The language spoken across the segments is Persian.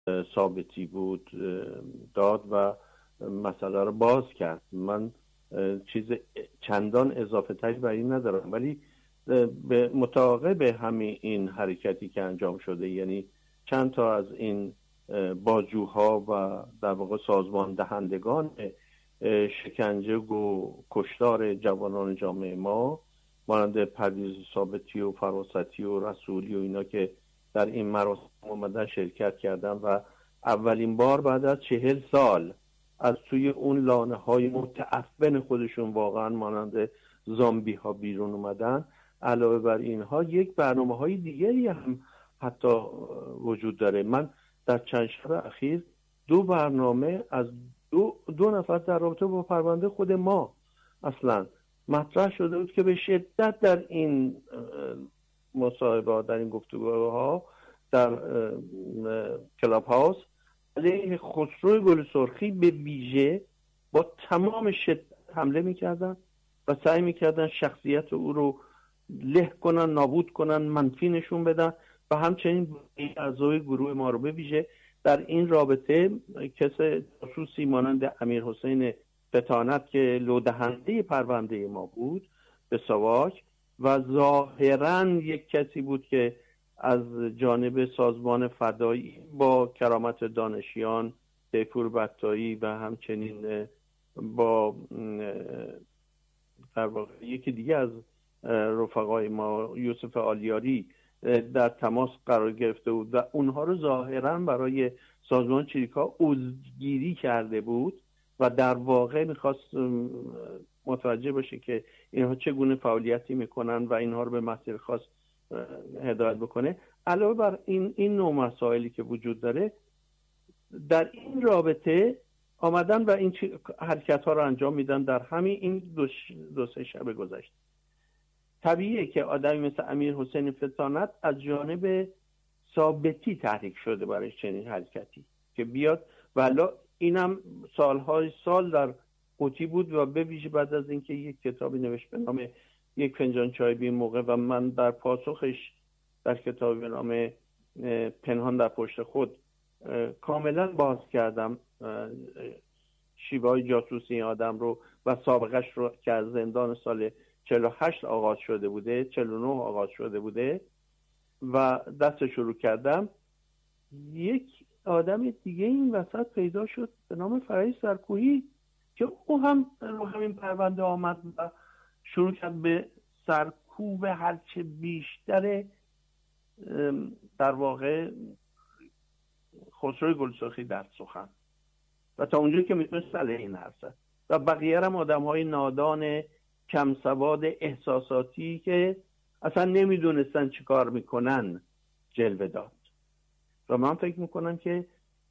ثابتی بود داد و مسئله رو باز کرد. من چیز چندان اضافه تری بر این ندارم، ولی به متعاقب همین این حرکتی که انجام شده، یعنی چند تا از این بازجوها و در واقع سازمان دهندگان شکنجه و کشتار جوانان جامعه ما مانند پرویز ثابتی و فراستی و رسولی و اینا که در این مراسم اومدن شرکت کردن و اولین بار بعد از 40 سال از توی اون لانه های متعفن خودشون واقعا مانند زامبی ها بیرون اومدن. علاوه بر اینها یک برنامه های دیگری هم حتی وجود داره. من در چند شب اخیر 2 برنامه از دو نفر در رابطه با پرونده خود ما اصلا مطرح شده بود که به شدت در این مصاحبه، در این گفتگوها در کلاب هاوس علیه خسرو گل سرخی به ویژه با تمام شدت حمله میکردن و سعی میکردن شخصیت او رو له کنن، نابود کنن، منفی نشون بدن و همچنین اعضای گروه ما رو به ویژه در این رابطه کس جاسوسی مانند امیر حسین فتانت که لودهنده پرونده ما بود به ساواک و ظاهراً یک کسی بود که از جانب سازمان فدایی با کرامت دانشیان تیپور بطایی و همچنین با در واقع یکی دیگه از رفقای ما یوسف آلیاری در تماس قرار گرفته بود و اونها رو ظاهراً برای سازمان چریکا عضوگیری کرده بود و در واقع میخواست متوجه بشه که اینها چگونه فعالیتی میکنن و اینها رو به مسیر خاص هدایت بکنه. علاوه بر این نوع مسائلی که وجود داره در این رابطه آمدن و این حرکت ها رو انجام میدن در همین این 2-3 شب گذشته. طبیعیه که آدمی مثل امیر حسین فتانت از جانب ثابتی تحریک شده برای چنین حرکتی که بیاد، ولی اینم سالهای سال در قوطی بود و به ویژه بعد از اینکه یک کتابی نوشت به نام یک فنجان چای بی موقع و من در پاسخش در کتابی به نام پنهان در پشت خود کاملا باز کردم شیوه‌های جاسوسی این آدم رو و سابقش رو که از زندان سال 48 آغاز شده بوده، 49 آغاز شده بوده و دست شروع کردم. یک آدم دیگه این وسط پیدا شد به نام فرید سرکوهی که او هم رو همین پرونده آمد و شروع کرد به سرکوب هرچه بیشتر در واقع خسرو گلسرخی در سخن و تا اونجایی که میتونست علیه این حرف زد و بقیه هم آدم های نادان کم سواد احساساتی که اصلا نمیدونستن چی کار میکنن جلوه داد. و من فکر میکنم که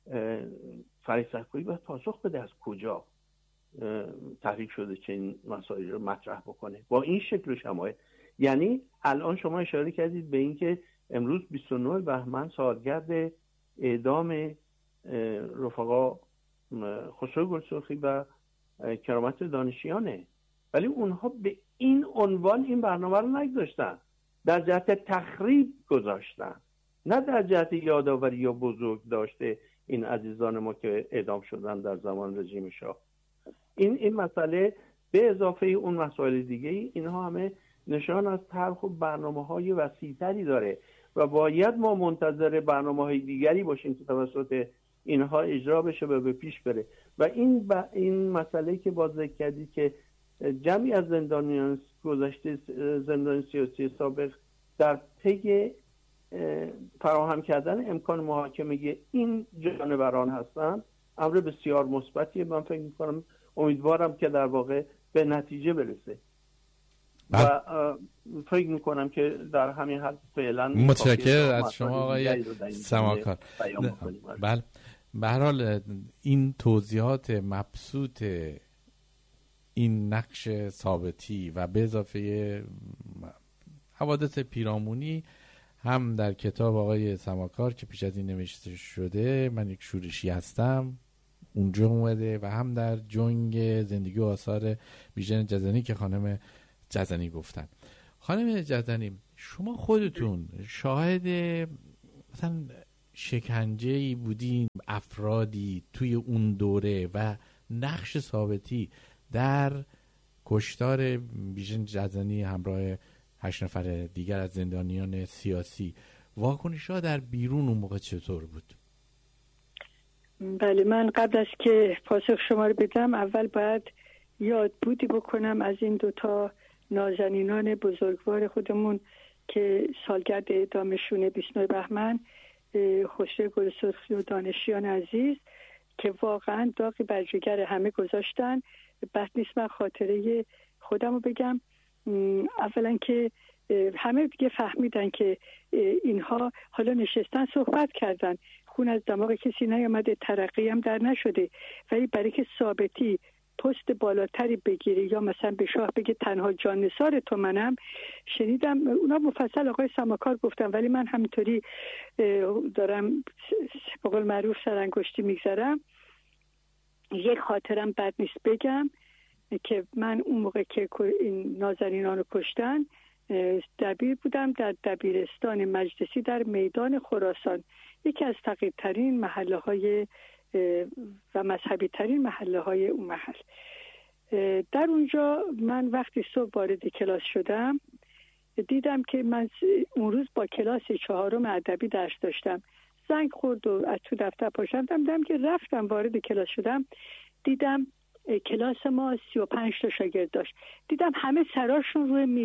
فرید سرکوهی باید پاسخ بده از کجا تحریک شده چه این مسائل رو مطرح بکنه با این شکل و شمایل. یعنی الان شما اشاره کردید به این که امروز 29 بهمن سالگرد اعدام رفقا خسرو گلسرخی و کرامت دانشیانه، ولی اونها به این عنوان این برنامه رو نگذاشتن، در جهت تخریب گذاشتن، نه در جهت یادآوری یا بزرگ داشته این عزیزان ما که اعدام شدن در زمان رژیم شاه. این مسئله به اضافه اون مسائل دیگه اینها همه نشان از طرح و برنامه‌های وسیع‌تری داره و باید ما منتظر برنامه‌های دیگری باشیم که توسط اینها اجرا بشه و به پیش بره. و این مسئله که باز ذکر کردید که جمعی از زندانیان گذشته، زندان سیاسی سابق در پی فراهم کردن امکان محاکمه این جانوران هستن، امر بسیار مثبتیه. من فکر می‌کنم امیدوارم که در واقع به نتیجه برسه و فکر میکنم که در همین حد فعلا متشکرم از شما آقای سماکار. بله، به هر حال این توضیحات مبسوط این نقش ثابتی و به اضافه حوادث پیرامونی هم در کتاب آقای سماکار که پیش از این نوشته شده من یک شورشی هستم اونجا اومده و هم در جنگ زندگی و آثار بیژن جزنی که خانم جزنی گفتن. خانم جزنی، شما خودتون شاهد مثلا شکنجه‌ای بودین افرادی توی اون دوره و نقش ثابتی در کشتار بیژن جزنی همراه 8 نفر دیگر از زندانیان سیاسی. واکنش‌ها در بیرون اون موقع چطور بود؟ بله، من قبل از که پاسخ شما رو بدم اول باید یادبودی بکنم از این دوتا نازنینان بزرگوار خودمون که سالگرد اعدامشون 29 بهمن، خسرو گلسرخی و دانشیان عزیز، که واقعا داغی بر جگر همه گذاشتن. بس نیست من خاطره خودم رو بگم. اولا که همه دیگه فهمیدن که اینها حالا نشستن صحبت کردن، خون از دماغ کسی نیامده، ترقی هم در نشده، ولی برای که ثابتی پست بالاتری بگیری یا مثلا به شاه بگه تنها جان نثار تو منم، شنیدم اونا مفصل آقای سماکار گفتن، ولی من همینطوری دارم به قول معروف سرانگشتی میگذرم. یک خاطرم بد نیست بگم که من اون موقع که این نازنینان رو کشتن دبیر بودم در دبیرستان مجلسی در میدان خراسان، یکی از فقیرترین محله های و مذهبی ترین محله های اون محل. در اونجا من وقتی صبح وارد کلاس شدم دیدم که من اون روز با کلاس 4 ادبی درس داشتم. زنگ خورد و از تو دفتر پاشم دیدم که رفتم وارد کلاس شدم، دیدم کلاس ما 35 تا شاگرد داشت. دیدم همه سراشون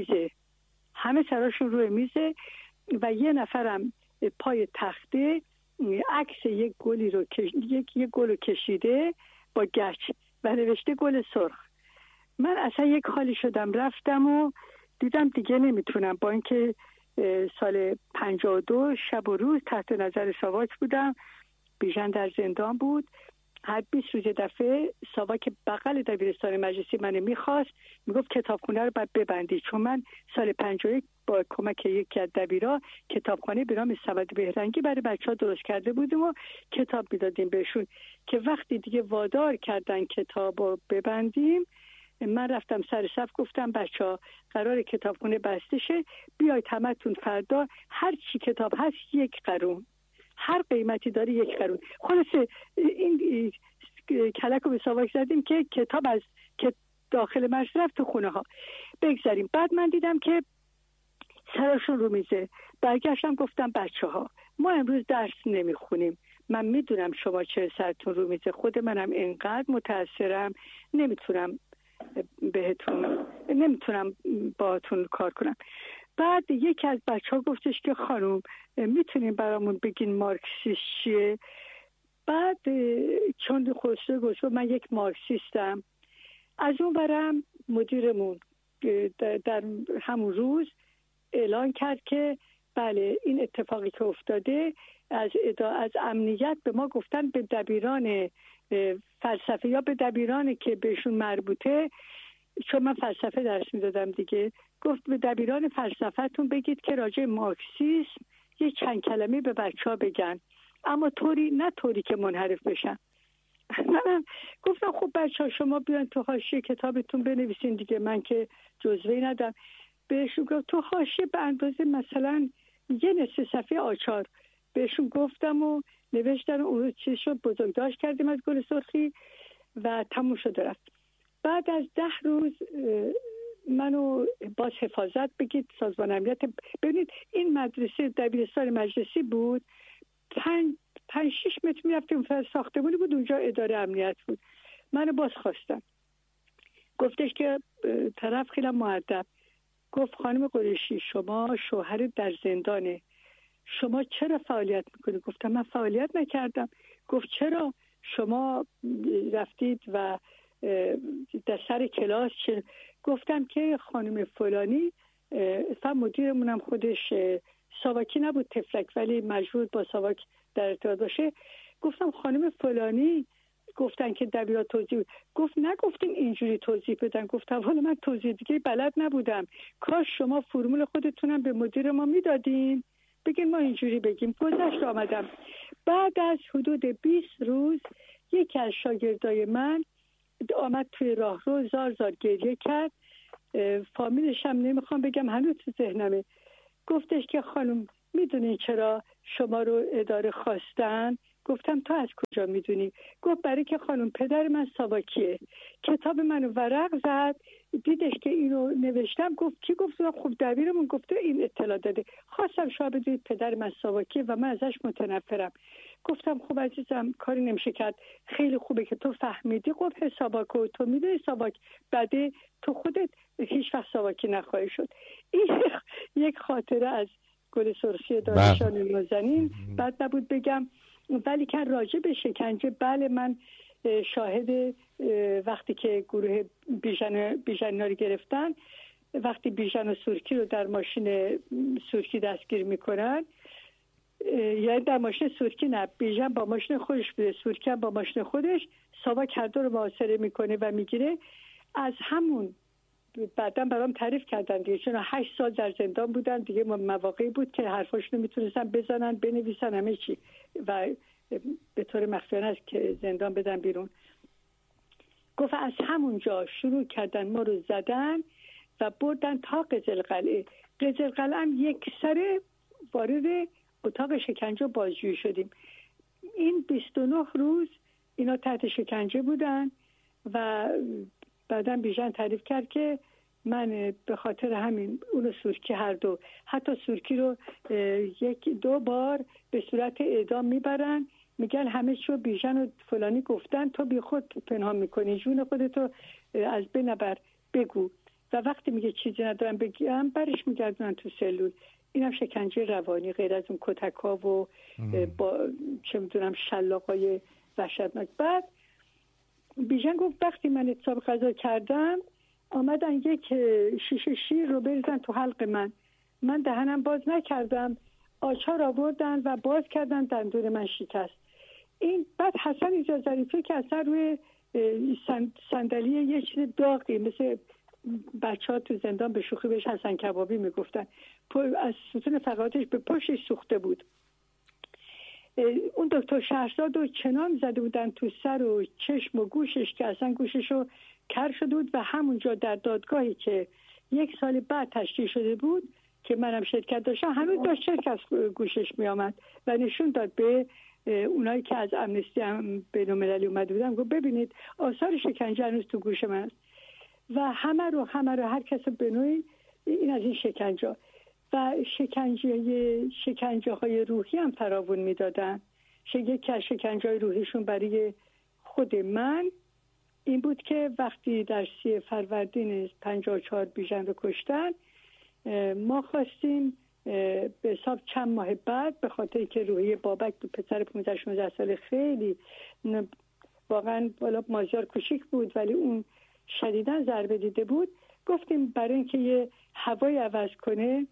روی میزه و یه نفرم پای تخته عکس یک گل رو کشیده با گچ و نوشته گل سرخ. من اصلا یک حالی شدم، رفتم و دیدم دیگه نمیتونم، با اینکه سال 52 شب و روز تحت نظر ساواک بودم، بیژن در زندان بود. هر 20 روز دفعه ساواک بغل دبیرستان مجلسی منو میخواست، میگفت کتابخونه رو باید ببندی، چون من سال 51 با کمک یکی از دبیرا کتابخانه به نام سبد بهرنگی برای بچه‌ها درست کرده بودیم و کتاب میدادیم بهشون، که وقتی دیگه وادار کردن کتابو ببندیم من رفتم سر صف گفتم بچه‌ها قرار کتابخونه بسته شه، بیاید همتون فردا هر چی کتاب هست 1 قرون، هر قیمتی داره 1 قرون. خلاصه این کلک رو به ساواک زدیم که کتاب از که داخل مجلس رفت تو خونه ها. بگذاریم. بعد من دیدم که سراشون رو میزه، برگشتم گفتم بچه‌ها ما امروز درس نمیخونیم، من میدونم شما چه سرتون رو میزه، خود منم اینقدر متأثرم نمیتونم باهاتون کار کنم. بعد یکی از بچه‌ها گفتش که خانم میتونین برامون بگین مارکسیست چیه؟ بعد چون خسرو گفت من یک مارکسیستم، از اون برم مدیرمون در همون روز اعلان کرد که بله این اتفاقی که افتاده از امنیت به ما گفتن به دبیران فلسفه یا به دبیرانی که بهشون مربوطه، چون من فلسفه درس میدادم دیگه، گفت به دبیران فلسفتون بگید که راجع مارکسیسم یه چند کلمه به بچه‌ها بگن، اما نه طوری که منحرف بشن. منم گفتم خب بچه‌ها شما بیان تو حاشیه کتابتون بنویسین دیگه، من که جزوه‌ای ندم. بهشون گفت تو حاشیه به اندازه مثلا 1 نصف صفحه آچار بهشون گفتم و نوشتن، اون چیز شد بزرگداشت کردیم از گل سرخی و تموم شد رفت. بعد از 10 روز منو باز حفاظت بگید سازمان امنیت، ببینید این مدرسه دبیرستان مجلسی بود، 5-6 متر میرفتیم ساختمونی بود اونجا اداره امنیت بود. منو باز خواستم، گفتش که طرف خیلی مؤدب گفت خانم قریشی شما شوهر در زندانه، شما چرا فعالیت میکنید؟ گفتم من فعالیت نکردم. گفت چرا شما رفتید و در سر کلاس گفتم که خانم فلانی مدیرمونم خودش ساواکی نبود تفلک، ولی مجبور با ساواک در ارتباط باشه. گفتم خانم فلانی گفتن که دبیرا توضیح بود. گفت نگفتیم اینجوری توضیح بدن. گفتم حالا من توضیح دیگه بلد نبودم، کاش شما فرمول خودتونم به مدیر ما میدادین بگین ما اینجوری بگیم. گذشت آمدم. بعد از حدود 20 روز یکی از شاگردای من آمد توی راهرو زار گریه کرد، فامیلش هم نمیخوام بگم هنوز تو ذهنمه. گفتش که خانم میدونین چرا شما رو اداره خواستن؟ گفتم تو از کجا میدونی؟ گفت برای که خانم پدر من ساواکیه، کتاب منو ورق زد، دیدش که اینو نوشتم، گفت کی گفت؟ خب دبیرمون گفته این اطلاع داده. خواستم شما بدونید پدر من ساواکیه و من ازش متنفرم. گفتم خب عزیزم کاری نمیشه کرد، خیلی خوبه که تو فهمیدی قبح ساواک، تو میدونی ساواک بعده، تو خودت هیچ وقت ساواکی نخواهی شد. این یک خاطره از گل سرخی دانشان نازنین. بعد نبود بگم ولی که راجع به شکنجه، بله من شاهد وقتی که گروه بیژن رو گرفتن، وقتی بیژن و سورکی رو در ماشین سورکی دستگیر میکنن، یعنی در ماشین سورکی نه، بیژن با ماشین خودش بوده، سورکی هم با ماشین خودش، ساواک هر دو رو محاصره میکنه و میگیره. از همون بعدم برام تعریف کردن دیگه، چون 8 سال در زندان بودن دیگه، مواقعی بود که حرفاشونو میتونستن بزنن بنویسن همه چی و به طور مخفیانه است که زندان بدن بیرون. گفت از همونجا شروع کردن ما رو زدن و بردن تا قزلقلعه. قزلقلعه هم یک سره وارد اتاق شکنجه بازجویی شدیم. این 29 روز اینا تحت شکنجه بودن و بعدم بیژن تعریف کرد که من به خاطر همین اونو سورکی هر دو، حتی سورکی رو 1-2 بار به صورت اعدام میبرن، میگن همه چیو بیژن و فلانی گفتن، تو بی خود پنهان میکنی، جون خودتو از بین نبر، بگو. و وقتی میگه چیزی ندارم بگم برش میگردونن تو سلول. اینم شکنجه روانی، غیر از اون کتکا و با چه میدونم شلاقای وحشتناک. بعد بیژن گفت وقتی من اعتصاب غذا کردم آمدن یک شیشه شیر رو بریزن تو حلق من دهنم باز نکردم، آچار آوردن و باز کردن، دندون من شکست. این بعد حسن ایجاد ظریفی که اصلا روی صندلی یه چیز داغی مثل بچه ها تو زندان به شوخی بهش حسن کبابی میگفتن، از ستون فقراتش به پشتش سوخته بود. اون دکتر شهرزاد رو چنان زده بودن تو سر و چشم و گوشش که اصلا گوشش رو کر شده بود و همونجا در دادگاهی که 1 سال بعد تشکیل شده بود که منم شرکت داشتم هنوز داشت چرک از گوشش می آمد و نشون داد به اونایی که از امنستی بین‌المللی اومده بودن، گفت ببینید آثار شکنجه هنوز تو گوش من است. و همه رو هر کس به نوعی این از این شکنجه و شکنجه های روحی هم فراوون میدادن. یکی از شکنجه های روحیشون برای خود من این بود که وقتی در 30 فروردین 54 بیژن رو کشتن، ما خواستیم به حساب چند ماه بعد به خاطر که روحی بابک دو پسر 15-16 ساله خیلی واقعا بالا مازیار کوچیک بود ولی اون شدیداً ضربه دیده بود، گفتیم برای اینکه یه هوای عوض کنه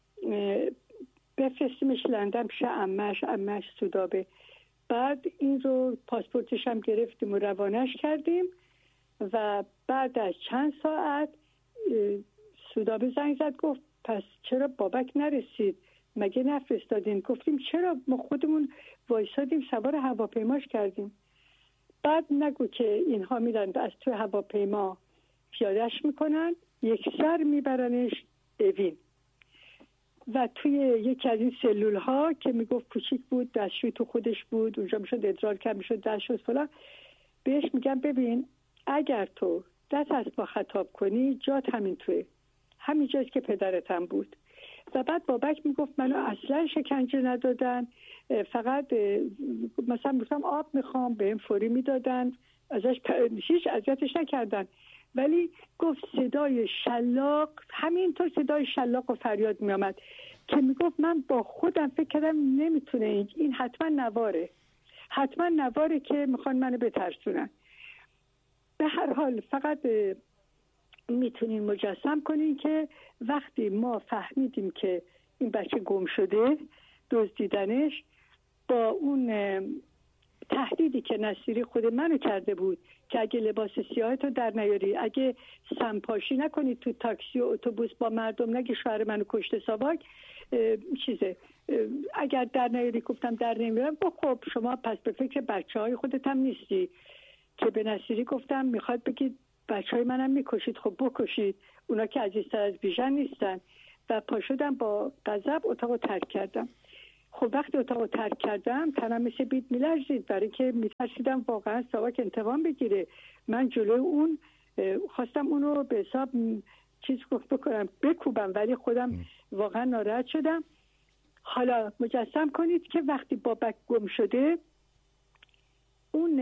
بفرستیمش لندن پیش عمه‌اش سودابه. بعد این رو پاسپورتش هم گرفتیم و روانش کردیم و بعد از چند ساعت سودابه زنگ زد گفت پس چرا بابک نرسید، مگه نفرستادین؟ گفتیم چرا، ما خودمون وایسادیم سوار هواپیماش کردیم. بعد نگو که اینها میرن از توی هواپیما پیادهش میکنن، یک سر میبرنش اوین و توی یکی از این سلول ها که میگفت کوچیک بود، دستشوی تو خودش بود، اونجا میشد ادرار کرد، میشد دستشوی فلان، بهش میگم ببین اگر تو دست از با خطاب کنی جات همین توی همین جاست که پدرتم بود. و بعد بابک میگفت منو اصلا شکنجه ندادن، فقط مثلا گفتم آب میخوام بهم فوری میدادن، ازش هیچ اذیتش نکردن، ولی گفت صدای شلاق، همینطور صدای شلاق و فریاد میامد که میگفت من با خودم فکر کردم نمیتونه این حتما نواره که میخوان منو بترسونن. به هر حال فقط میتونین مجسم کنین که وقتی ما فهمیدیم که این بچه گم شده، دزدیدنش، با اون تهدیدی که نصیری خود منو کرده بود که اگه لباس سیاهتو در نیاری، اگه سمپاشی نکنی تو تاکسی و اتوبوس با مردم، نگی شوهر منو کشته ساواک اگر در نیاری، گفتم در نمیارم. خب شما پس به فکر بچه‌های خودت هم نیستی. که به نصیری گفتم میخواد بگید بچه‌های منم میکشید، خب بکشید، اونا که عزیزتر از بیژن نیستن. و پا شدم با غضب اتاقو ترک کردم. خب وقتی اتاق ترک کردم تنم مثل بید میلرزید، برای که میترسیدم واقعا ساواک انتقام بگیره. من جلوی اون خواستم اونو به حساب چیز بکنم، بکوبم، ولی خودم واقعا ناراحت شدم. حالا مجسم کنید که وقتی بابک گم شده، اون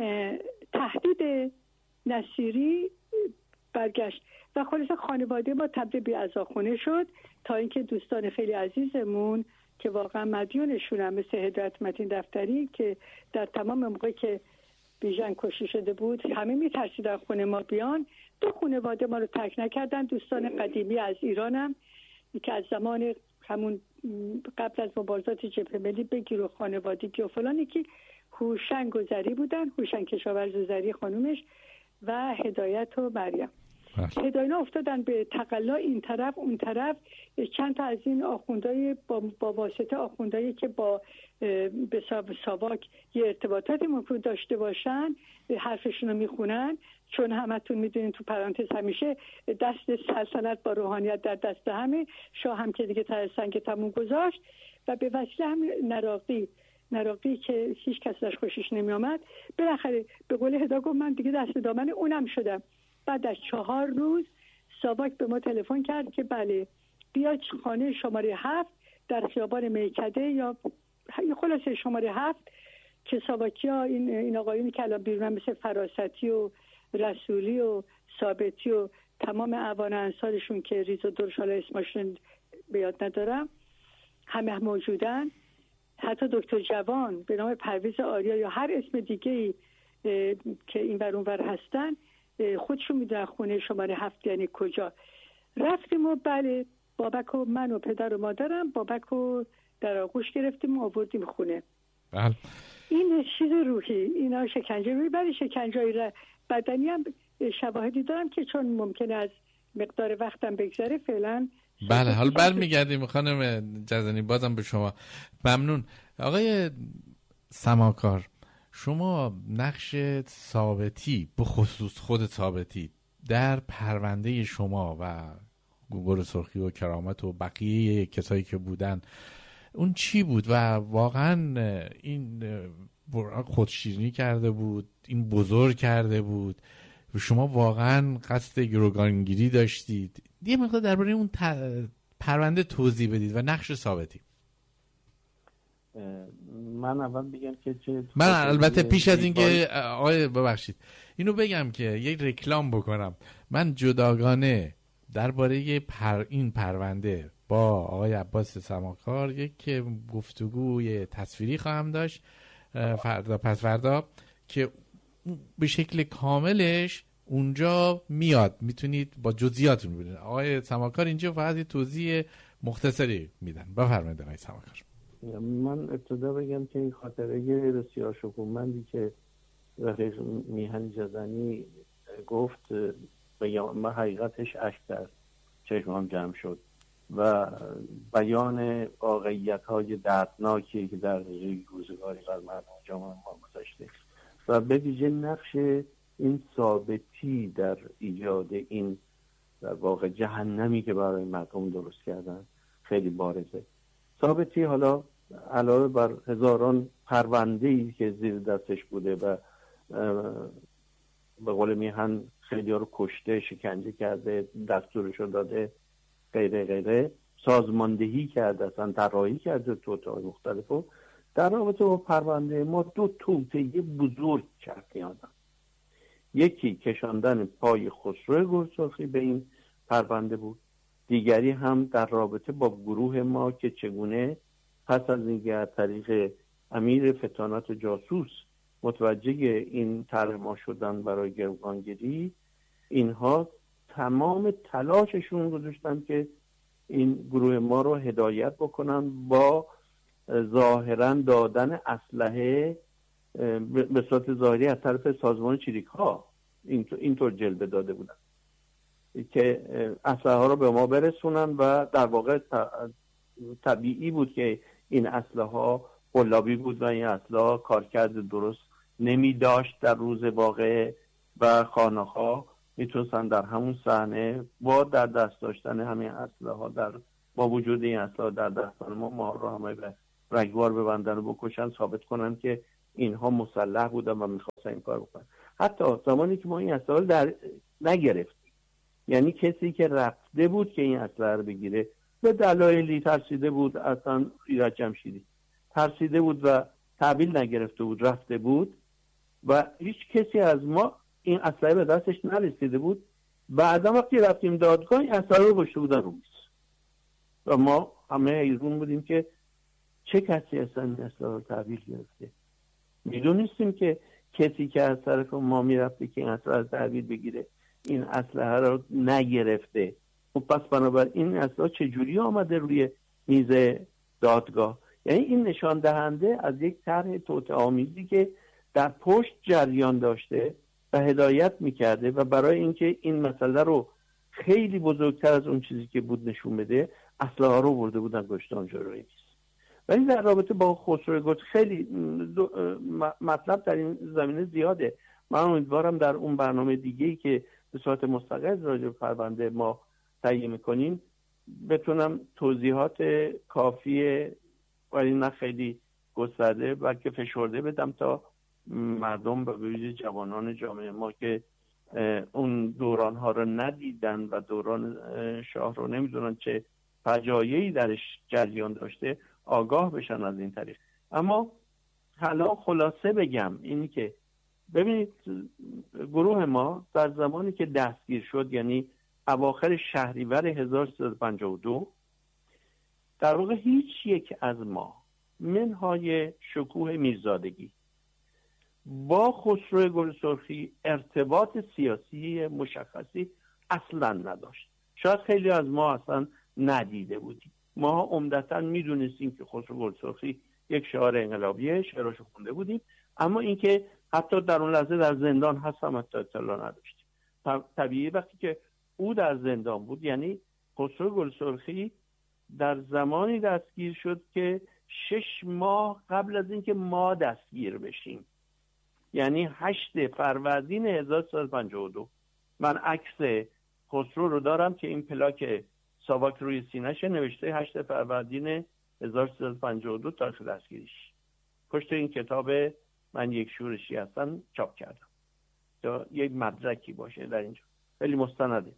تهدید نصیری برگشت و خلاص خانواده ما تبدیل به عزاخونه شد، تا اینکه دوستان خیلی عزیزمون که واقعا مدیونشون هم، مثل هدایت متین دفتری که در تمام موقعی که بیژن کشته شده بود همه میترسیدن خونه ما بیان، دو خانواده ما رو ترک نکردن. دوستان قدیمی از ایرانم که از زمان همون قبل از مبارزات جبهه ملی بگیر و خانوادگی و فلانی که هوشنگ گذری بودن، هوشنگ کشاورز زری خانومش و هدایت و مریم. هداینا افتادن به تقلا این طرف اون طرف. چند تا از این آخوندهای با واسطه آخوندهایی که با به ساواک یه ارتباطاتی ممکن داشته باشن حرفشون رو میخونن، چون همتون میدونین تو پرانتز همیشه دست سلطنت با روحانیت در دست همه، شاه هم که دیگه تا سنگ تموم گذاشت و به وسیله هم نراقی که هیچ کس داشت خوشش نمی آمد، بالاخره به قول هدا گفت من دیگه دست دامن اونم شدم. بعد از 4 روز ساواک به ما تلفن کرد که بله بیا خانه شماره 7 در خیابان میکده یا خلاصه شماره 7 که ساواکیا این آقایونی که الان بیرونن مثل فراستی و رسولی و ثابتی و تمام اعوان انصارشون که ریز و درش حالا اسمشون به یاد ندارم همه موجودن، حتی دکتر جوان به نام پرویز آریا یا هر اسم دیگه‌ای که این ور اون ور هستن خودشون میدونن خونه شماره 7 یعنی کجا. رفتیم و بله بابک و من و پدر و مادرم بابک رو در آغوش گرفتیم و آوردیم خونه. بله. این چیز روحی، اینا شکنجه میبری، شکنجه بدنی هم شواهدی دارم که چون ممکنه از مقدار وقتم بگذره فعلا. بله حالا برمیگردیم خانم جزنی، بازم به شما ممنون. آقای سماکار، شما نقش ثابتی به خصوص خود ثابتی در پرونده شما و گوگل سرخی و کرامت و بقیه کسایی که بودن اون چی بود و واقعا این خودشیرینی کرده بود، این بزرگ کرده بود و شما واقعا قصد گروگانگیری داشتید؟ یه مقدار درباره اون پرونده توضیح بدید و نقش ثابتی. من اول بگم که من البته پیش از اینکه آقای ببخشید اینو بگم که یک رکلام بکنم، من جداگانه درباره این پرونده با آقای عباس سماکار یک گفتگوی تصویری خواهم داشت فردا که به شکل کاملش اونجا میاد، میتونید با جزئیاتون ببینید. آقای سماکار اینجا فقط یه توضیح مختصری میدن. بفرمایید آقای سماکار. من ابتدا بگم که این خاطره بسیار شکوهمندی که رفیق میهن جزنی گفت من حقیقتش اشک در چشمم جمع شد و بیان واقعیت‌های دردناکی که در روزگاری بر مردم جامعه ما گذاشته و به ویژه نقش این ثابتی در ایجاد این در واقع جهنمی که برای مردم درست کردن خیلی بارزه. ثابتی حالا علاوه بر هزاران پرونده‌ای که زیر دستش بوده و به قول میهن خیلی ها رو کشته، شکنجه کرده، دستورشو داده، غیره غیره، سازماندهی کرده، اصلا طراحی کرده توطئه‌های مختلفو. در رابطه با پرونده ما 2 توطئه بزرگ چرخیاندن. یکی کشاندن پای خسرو گلسرخی به این پرونده بود، دیگری هم در رابطه با گروه ما که چگونه پس از اینکه از طریق امیر فتانات و جاسوس متوجه این طرح ما شدن برای گروگانگیری، اینها تمام تلاششون گذاشتن که این گروه ما رو هدایت بکنن با ظاهرا دادن اسلحه به صورت ظاهری از طرف سازمان چریک ها اینطور جلوه داده بودن که اسلحه ها رو به ما برسونن و در واقع طبیعی بود که این اسلحه ها قلابی بود و این اسلحه کارکرد درست نمی داشت در روز واقع و خانه‌ها میتونستن در همون صحنه با در دست داشتن همین اسلحه ها با وجود این اسلحه در دستان ما رو همه به رگبار ببندن و بکشن، ثابت کنن که اینها مسلح بودن و میخواستن این کار بکنن. حتی زمانی که ما این اسلحه در نگرفتیم، یعنی کسی که رفته بود که این اسلحه رو بگیره به دلایلی ترسیده بود، اصلا ایرج جمشیدی ترسیده بود و تحویل نگرفته بود، رفته بود و هیچ کسی از ما این اسلحه به دستش نرسیده بود. بعدا وقتی رفتیم دادگاه این اسلحه رو گذاشته بودن رو میز و ما همه حیرون بودیم که چه کسی اصلا این اسلحه رو تحویل گرفته. میدونستیم که کسی که از طرف ما میرفته که این اسلحه رو تحویل بگیره این اسلحه رو نگرفته. و پس بنابراین این اسلحه چجوری آمده روی میز دادگاه؟ یعنی این نشان دهنده از یک طرح توطئه‌آمیزی که در پشت جریان داشته و هدایت میکرده و برای اینکه این مسئله رو خیلی بزرگتر از اون چیزی که بود نشون بده، اسلحه رو برده بودن گشتان جلوی میز. ولی در رابطه با خسرو گل خیلی مطلب در این زمینه زیاده. من امیدوارم در اون برنامه دیگه‌ای که به صورت مستقل راجع به پرونده ما تهیه می‌کنیم بتونم توضیحات کافی ولی نه خیلی گسترده بلکه فشرده بدم تا مردم و به ویژه جوانان جامعه ما که اون دوران‌ها رو ندیدن و دوران شاه رو نمیدونن چه فجایعی درش جریان داشته آگاه بشن از این طریق. اما حالا خلاصه بگم اینی که ببینید گروه ما در زمانی که دستگیر شد، یعنی اواخر شهریور 1352، در واقع هیچ یک از ما منهای شکوه میرزادگی با خسرو گل سرخی ارتباط سیاسی مشخصی اصلا نداشت. شاید خیلی از ما اصلا ندیده بودیم. ما عمدتا میدونستیم که خسرو گل سرخی یک شاعر انقلابیه، شعراشو خونده بودیم، اما اینکه حتی در اون لحظه در زندان هستم حتی اطلاع نداشتیم. طبیعی وقتی که او در زندان بود، یعنی خسرو گل سرخی در زمانی دستگیر شد که 6 ماه قبل از اینکه ما دستگیر بشیم، یعنی 8 فروردین 1352. من عکس خسرو رو دارم که این پلاک ساواک روی سینه‌ش نوشته 8 فروردین 1352 تاریخ دستگیریش. پشت این کتاب من یک شورشی هستم چاپ کردم تا یک مدرکی باشه در اینجا، خیلی مستنده.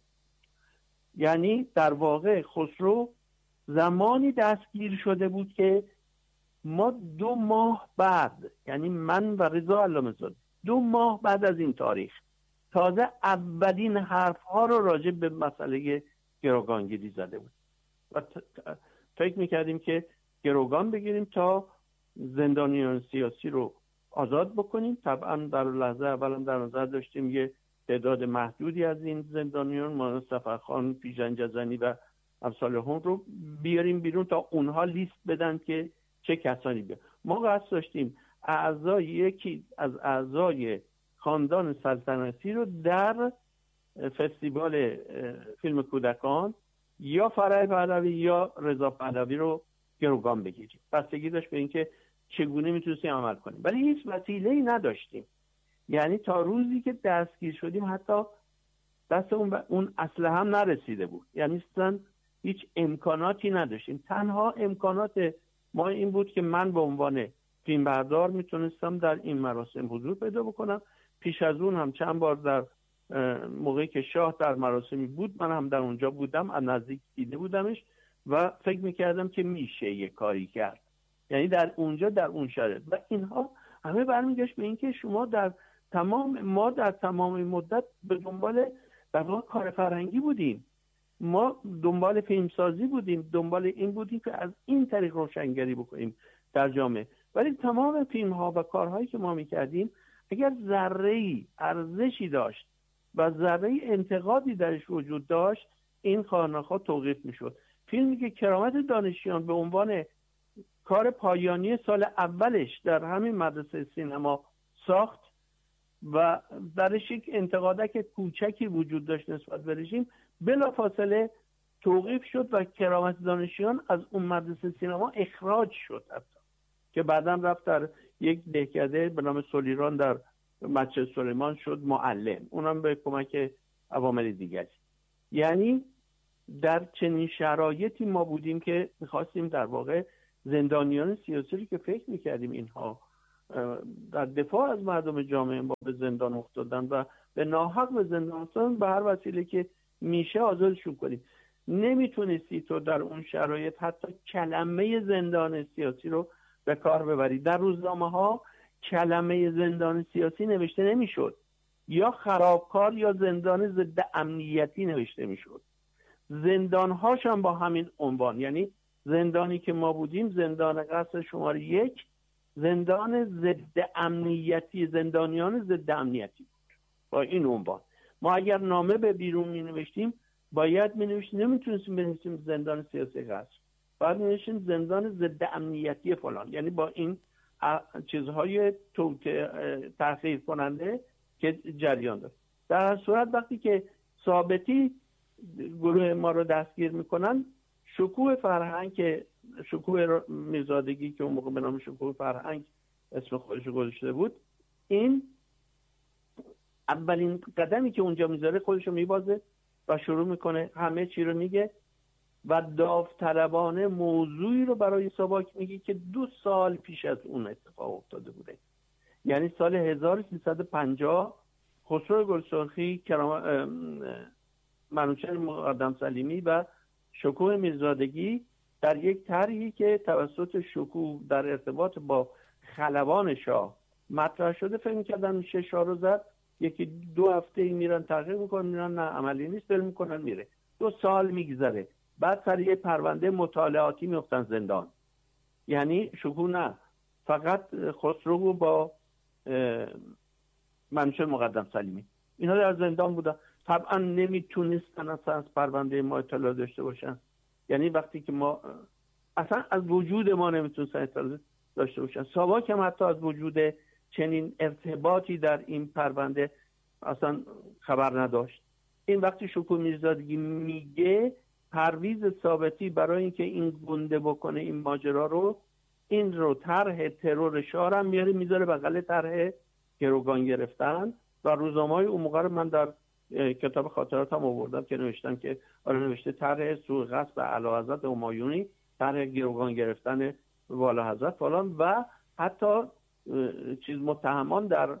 یعنی در واقع خسرو زمانی دستگیر شده بود که ما 2 ماه بعد، یعنی من و رضا علامه‌زاده 2 ماه بعد از این تاریخ تازه اولین حرف‌ها رو راجع به مسئله گروگانگیری زده بود و فکر می‌کردیم که گروگان بگیریم تا زندانیان سیاسی رو آزاد بکنیم. طبعا در لحظه اولم در نظر داشتیم یه تعداد محدودی از این زندانیان مانند سفرخان، پیژن جزنی و امثال هم رو بیاریم بیرون تا اونها لیست بدن که چه کسانی بیان. ما قصد داشتیم یکی از اعضای خاندان سلطنتی رو در فستیوال فیلم کودکان یا فرح پهلوی یا رضا پهلوی رو گروگان بگیریم. بستگی داشت به اینکه چگونه میتونستیم عمل کنیم، ولی هیچ وسیله‌ای نداشتیم. یعنی تا روزی که دستگیر شدیم حتی دست اون اسلحه هم نرسیده بود، یعنی اصلا هیچ امکاناتی نداشتیم. تنها امکانات ما این بود که من به عنوان فیلمبردار میتونستم در این مراسم حضور پیدا بکنم. پیش از اون هم چند بار در موقعی که شاه در مراسمی بود من هم در اونجا بودم، از نزدیک دیده بودمش و فکر میکردم که میشه یه کاری کرد، یعنی در اونجا در اون شرایط. و اینها همه برمیگشت به اینکه ما در تمام مدت به دنبال در واقع کار فرهنگی بودیم، ما دنبال فیلمسازی بودیم، دنبال این بودیم که از این طریق روشنگری بکنیم در جامعه. ولی تمام فیلم ها و کارهایی که ما میکردیم اگر ذره‌ای ارزشی داشت و ذره‌ای انتقادی درش وجود داشت این خانه‌ها توقیف میشد. فیلمی که کرامت دانشیان به عنوان کار پایانی سال اولش در همین مدرسه سینما ساخت و درش یک انتقادک کوچکی وجود داشت نسبت به رژیم، بلافاصله توقیف شد و کرامت دانشیان از اون مدرسه سینما اخراج شد، حتی که بعداً رفت در یک دهکده به نام سلیران در مسجد سلیمان شد معلم، اونم به کمک عوامل دیگری. یعنی در چنین شرایطی ما بودیم که می‌خواستیم در واقع زندانیان سیاسی رو که فکر میکردیم اینها در دفاع از مردم جامعه ما به زندان افتادن و به ناحق به زندان افتادن، به هر وسیله که میشه آزادشون کنیم. نمیتونستی تو در اون شرایط حتی کلمه زندان سیاسی رو به کار ببری. در روزنامه ها کلمه زندان سیاسی نوشته نمیشد، یا خرابکار یا زندان ضد امنیتی نوشته میشد. زندان هاش هم با همین عنوان، یعنی زندانی که ما بودیم زندان قصر شماره 1، زندان ضد امنیتی، زندانیان ضد امنیتی بود با این عنوان. ما اگر نامه به بیرون می نوشتیم باید می نوشتیم، نمیتونستیم بنویسیم زندان سیاسی قصر، باید می نوشتیم زندان ضد امنیتی فلان، یعنی با این چیزهای تحقیر کننده که جریان داشت. در هر صورت وقتی که ثابتی گروه ما رو دستگیر میکنن، شکوه فرهنگ که شکوه میرزادگی که اون موقع به نام شکوه فرهنگ اسم خودش گذاشته بود، این اولین قدمی که اونجا میذاره خودشو میبازه و شروع میکنه همه چی رو میگه و داوطلبانه موضوعی رو برای ساواک میگه که 2 سال پیش از اون اتفاق افتاده بوده. یعنی سال 1350 خسرو گلسرخی، منوچهر مقدم سلیمی و شکوه میرزادگی در یک طرحی که توسط شکوه در ارتباط با خلبان شاه مطرح شده فکر می‌کردن میشه شاه رو زد، 1-2 هفته میرن تحقیق میکنن، میرن نه عملی نیست، بل میکنن میره. 2 سال میگذره، بعد سر یه پرونده مطالعاتی میفتن زندان. یعنی شکوه نه، فقط خسرو با منوچهر مقدم سلیمی اینا در زندان بودن. طبعا نمیتونستن اصلا از پرونده ما اطلاع داشته باشن، یعنی وقتی که ما اصلا از وجود ما نمیتونستن اطلاع داشته باشن. ساواک هم حتی از وجود چنین ارتباطی در این پرونده اصلا خبر نداشت. این وقتی شکوه میرزادگی میگه پرویز ثابتی برای اینکه این گنده بکنه این ماجرا رو، این رو طرح ترور شاه هم میاره میذاره بغل طرح گروگان گرفتن. و روزنامه‌های اون موقع رو من در کتاب خاطراتم آوردم که نوشتم که نوشته طرح سوء قصد به اعلیحضرت همایونی، طرح گروگان گرفتن والا حضرت فلان، و حتی چیز متهمان در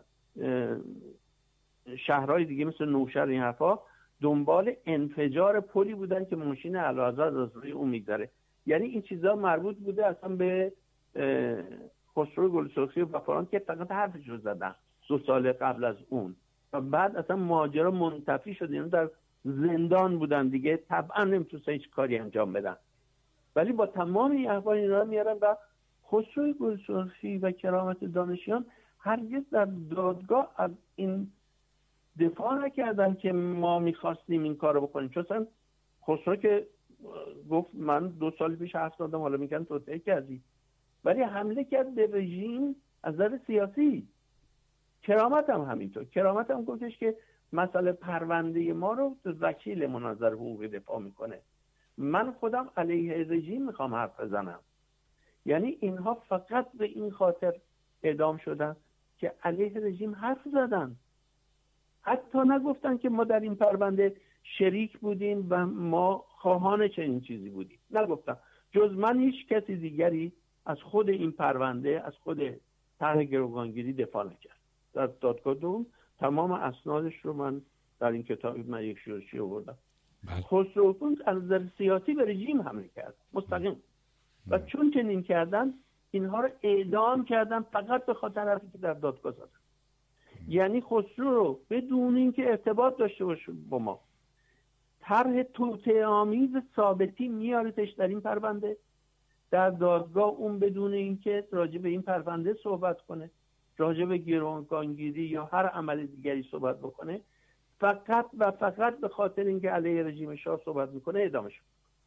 شهرهای دیگه مثل نوشهر این حرفا دنبال انفجار پلی بودن که ماشین اعلیحضرت از روی اون میگذره. یعنی این چیزا مربوط بوده اصلا به خسرو گلسرخی و فلان که فقط حرفش رو زدن 2 سال قبل از اون، و بعد اصلا ماجرا منتفی شد. اینا در زندان بودن دیگه، طبعا نمیتونستن هیچ کاری انجام بدن. ولی با تمام این احوال اینا رو میارن و خسرو گلسرخی و کرامت دانشیان هرگز در دادگاه از این دفاع نکردن که ما میخواستیم این کارو بکنیم. چون اصلا خسرو که گفت من 2 سال پیش حرف زدم، حالا میگن توطئه کردی، ولی حمله کرد به رژیم از نظر سیاسی. کرامت هم همینطور. کرامت هم گفتش که مسئله پرونده ما رو وکیل مناظر حقوقی دفاع میکنه، من خودم علیه رژیم میخوام حرف بزنم. یعنی اینها فقط به این خاطر اعدام شدن که علیه رژیم حرف زدن، حتی نگفتن که ما در این پرونده شریک بودیم و ما خواهان چنین چیزی بودیم، نگفتن. جز من هیچ کسی دیگری از خود این پرونده، از خود طرح گروگانگیری دفاع نکرد. در دادگاه دوم تمام اسنادش رو من در این کتاب من یک شورشی آوردم. خسرو از نظر سیاسی به رژیم حمله کرد مستقیم، و چون چنین کردن اینها رو اعدام کردن فقط به خاطر حرفی که در دادگاه زدن. یعنی خسرو رو بدون اینکه ارتباط داشته باشه با ما، طرح توطئه آمیز ثابتی میارتش در این پرونده، در دادگاه اون بدون اینکه راجع به این پرونده صحبت کنه، راجع به گروگانگیری یا هر عمل دیگری صحبت بکنه، فقط و فقط به خاطر اینکه علیه رژیم شاه صحبت میکنه اعدامش.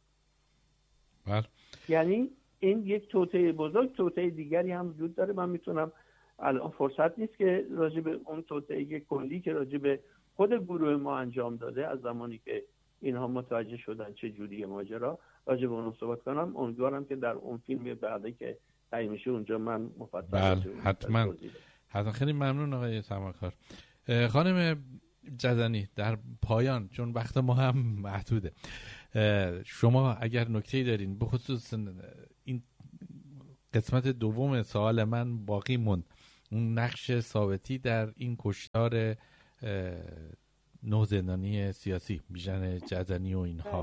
یعنی این یک توطئه بزرگ. توطئه دیگری هم وجود داره، من میتونم الان فرصت نیست که راجع به اون توطئه کلی که راجع به خود گروه ما انجام داده از زمانی که اینها متوجه شدن چه جوریه ماجرا، راجع به اون صحبت کنم. امیدوارم که در اون فیلم بعدی که تهیه میشه اونجا من مفصل حتما. خیلی ممنون آقای سماکار. خانم جزنی، در پایان چون وقت ما هم محدوده، شما اگر نکته‌ای دارین به خصوص این قسمت دوم سوال من باقی موند، اون نقش ثابتی در این کشتار 9 زندانی سیاسی، بیژن جزنی و اینها.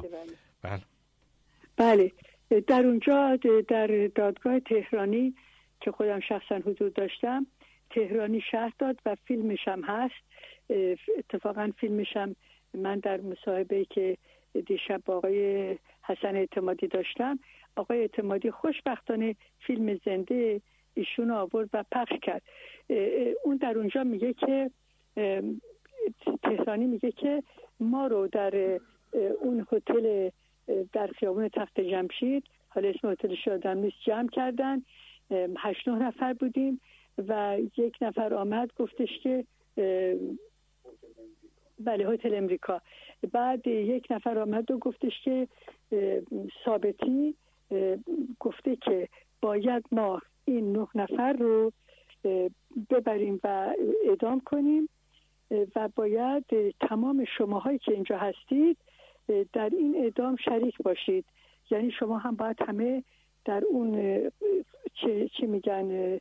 بله. در اونجا در دادگاه تهرانی که خودم شخصا حضور داشتم، تهرانی شرح داد و فیلمش هم هست. اتفاقا فیلمش هم من در مصاحبه‌ای که دیشب با آقای حسن اعتمادی داشتم، آقای اعتمادی خوشبختانه فیلم زنده ایشون آورد و پخش کرد. اون در اونجا میگه که تهرانی میگه که ما رو در اون هتل در خیابون تخت جمشید، حالا اسم هتلش یادم نیست، جمع کردن. 8-9 نفر بودیم و یک نفر آمد گفتش که بله هتل امریکا. بعد یک نفر آمد و گفتش که ثابتی گفته که باید ما این 9 نفر رو ببریم و اعدام کنیم و باید تمام شماهایی که اینجا هستید در این اعدام شریک باشید. یعنی شما هم باید همه در اون چی میگن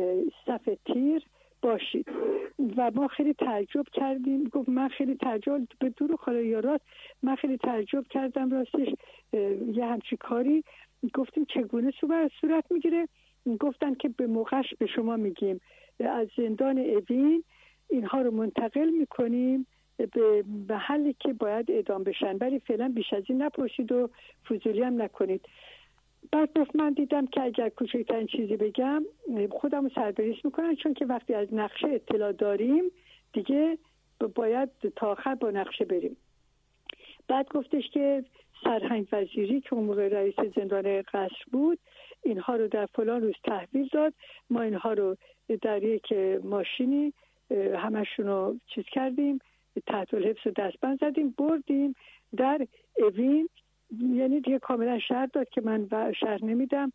صف تیر باشید. و ما خیلی تعجب کردیم. گفت من خیلی تعجب، به دور خاله یارات من خیلی تعجب کردم راستش یه همچی کاری. گفتیم چگونه صورت میگیره؟ گفتن که به موقعش به شما میگیم از زندان اوین اینها رو منتقل میکنیم به محلی که باید اعدام بشن، ولی فعلا بیش از این نپرسید و فضولی هم نکنید. بعد گفت من دیدم که اگر کوچکترین چیزی بگم خودم رو سربریز میکنن، چون که وقتی از نقشه اطلاع داریم دیگه باید تا آخر با نقشه بریم. بعد گفتش که سرهنگ وزیری که اون موقع رئیس زندان قصر بود اینها رو در فلان روز تحویل داد. ما اینها رو در یک ماشینی همشون رو چیز کردیم، تحت الحبس و دستبند زدیم، بردیم در اوین. یعنی دیگه کاملا شهر داد که من شهر نمیدم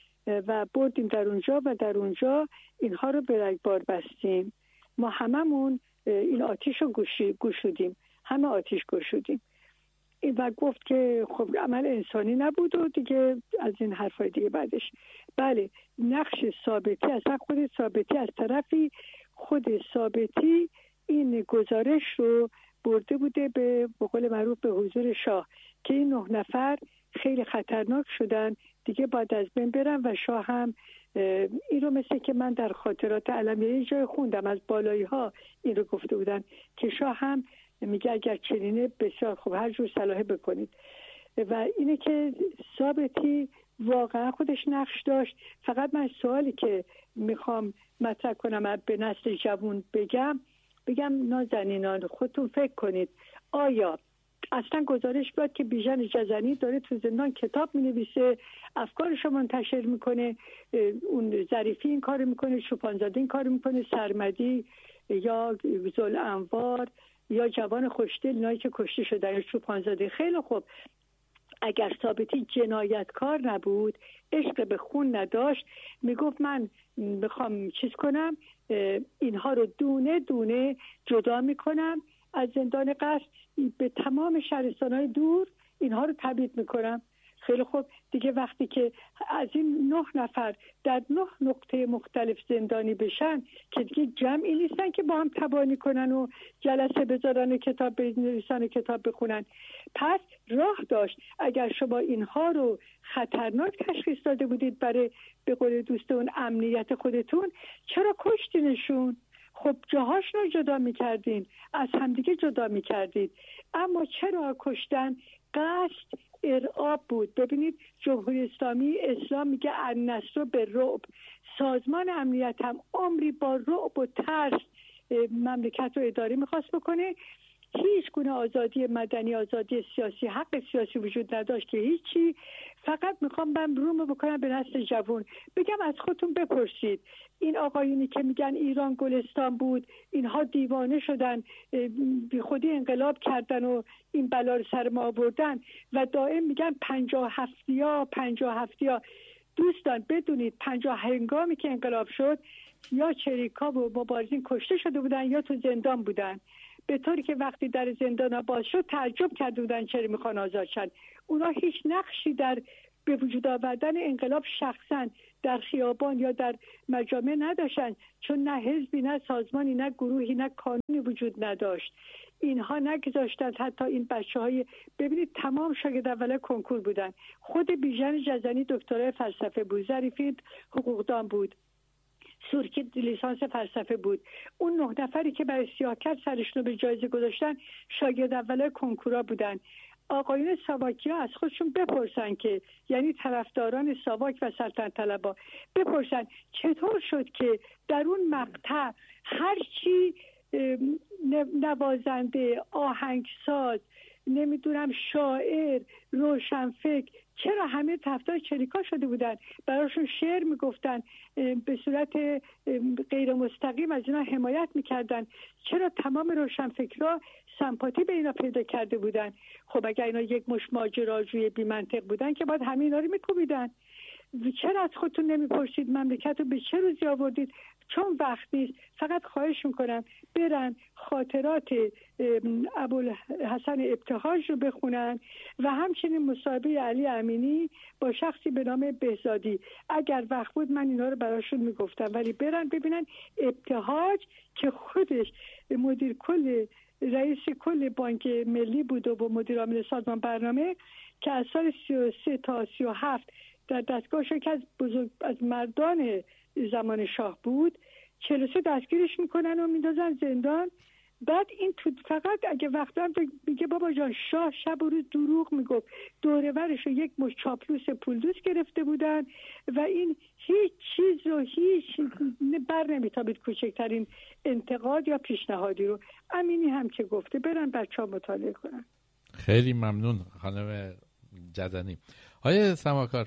و بردیم در اونجا و در اونجا اینها رو به رگبار بستیم. ما هممون این آتیش رو گشودیم، همه آتیش گشودیم. و گفت که خب عمل انسانی نبود و دیگه از این حرفای دیگه بعدش. بله نقش ثابتی، اصلا خود ثابتی از طرفی خود ثابتی این گزارش رو برده بوده به قول معروف به حضور شاه که این 9 نفر خیلی خطرناک شدن دیگه باید از بین برن و شاه هم این رو مثل که من در خاطرات علمیه یه جای خوندم از بالایی ها این رو گفته بودن که شاه هم میگه اگر چنینه بسیار خوب هر جور صلاحه بکنید. و اینه که ثابتی واقعا خودش نقش داشت. فقط من سوالی که میخوام مطرح کنم به نسل جوان بگم نازنینان خودتون فکر کنید آیا اصلا گزارش بیاد که بیژن جزنی داره تو زندان کتاب مینویسه، افکارشو منتشر میکنه، اون ظریفی این کارو میکنه، چوپانزاده این کارو میکنه، سرمدی یا ذوالانوار یا جوان خوشدل اینایی که کشته شدن، چوپانزاده. خیلی خوب، اگر ثابتی جنایتکار نبود، عشق به خون نداشت، میگفت من میخوام چیز کنم اینها رو دونه دونه جدا میکنم از زندان قصر به تمام شهرستان‌های دور اینها رو تبعید میکنم. خیلی خوب دیگه وقتی که از این 9 نفر در 9 نقطه مختلف زندانی بشن که دیگه جمعی نیستن که با هم تبانی کنن و جلسه بذارن و کتاب بنویسن و کتاب بخونن. پس راه داشت اگر شما اینها رو خطرناک تشخیص داده بودید برای به قول دوستون امنیت خودتون، چرا کشتینشون؟ خب جاهاشون رو جدا میکردین، از همدیگه جدا میکردید. اما چرا کشتن؟ قصد ارعاب بود. ببینید جمهوری اسلام میگه النصر بالرعب. سازمان امنیت هم عمری با رعب و ترس مملکت رو اداره میخواست بکنه. هیچ گونه آزادی مدنی، آزادی سیاسی، حق سیاسی وجود نداشت که هیچی. فقط میخوام من رومو بکنم به نسل جوان بگم از خودتون بپرسید این آقایونی که میگن ایران گلستان بود، اینها دیوانه شدن، بی خودی انقلاب کردن و این بلا رو سر ما آوردن و دائم میگن 57 دوستان بدونید 50 هنگامی که انقلاب شد یا چریکا و مبارزین کشته شده بودن یا تو زندان بودن، به طوری که وقتی در زندان باز شد تعجب کرده بودن چرا میخوان آزاد شن. اونا هیچ نقشی در به وجود آوردن انقلاب شخصا در خیابان یا در مجامع نداشتن، چون نه حزبی نه سازمانی نه گروهی نه قانونی وجود نداشت. اینها نگذاشتند حتی این بچه‌های، ببینید تمام شاگرد اول کنکور بودن. خود بیژن جزنی دکترای فلسفه بود، ظریفی حقوقدان بود، سورکی لیسانس فلسفه بود. اون 9 نفری که برای سیاست سرشون رو به جایزه گذاشتن شاگرد اول کنکورا بودن. آقایون ساواکی‌ها از خودشون بپرسن که، یعنی طرفداران ساواک و سلطنت طلبا بپرسن چطور شد که در اون مقطع هر چی نوازنده، آهنگساز، نمیدونم شاعر، روشنفکر، چرا همه طرفدار چریکا شده بودن؟ براشون شعر میگفتن، به صورت غیر مستقیم از اینا حمایت میکردن. چرا تمام روشنفکرها سمپاتی به اینا پیدا کرده بودن؟ خب اگر اینا یک مش ماجراجوی بی منطق بودن که باید همه اینا رو میکوبیدن. چرا از خودتون نمیپرسید مملکت رو به چه روزی آوردید؟ چون وقت نیست. فقط خواهش میکنم برن خاطرات ابوالحسن ابتهاج رو بخونن و همچنین مصاحبه علی امینی با شخصی به نام بهزادی. اگر وقت بود من اینا رو براشون میگفتم، ولی برن ببینن ابتهاج که خودش مدیر کل رئیس کل بانک ملی بود و با مدیر عامل سازمان برنامه که از سال 33 تا 37 در دستگاه که از مردان زمان شاه بود، 43 دستگیرش میکنن و میندازن زندان. بعد این تو فقط اگه وقت هم میگه بابا جان شاه شب و روز دروغ میگفت، دوره ورش رو یک مش چاپلوس پولدوس گرفته بودن و این هیچ چیز رو بر نمیتابید کوچکترین انتقاد یا پیشنهادی رو. امینی هم که گفته برن بچه‌ها مطالعه کنن. خیلی ممنون خانم جزنی. آقای سماکار،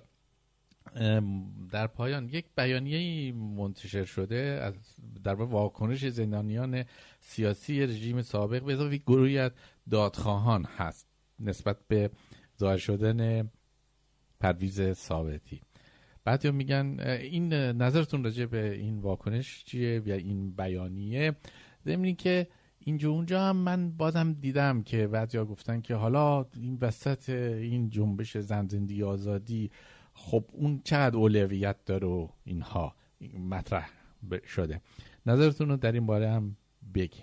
در پایان یک بیانیه‌ای منتشر شده از در واکنش زندانیان سیاسی رژیم سابق به اضافه گروهی از دادخواهان هست نسبت به ظاهر شدن پرویز ثابتی. بعضیا میگن این نظرتون راجع به این واکنش چیه یا این بیانیه؟ ضمنی که اینجا اونجا هم من بازم دیدم که بعضیا گفتن که حالا این وسط این جنبش زن زندگی آزادی خب اون چقدر اولویت داره و اینها مطرح شده. نظرتون رو در این باره هم بگین.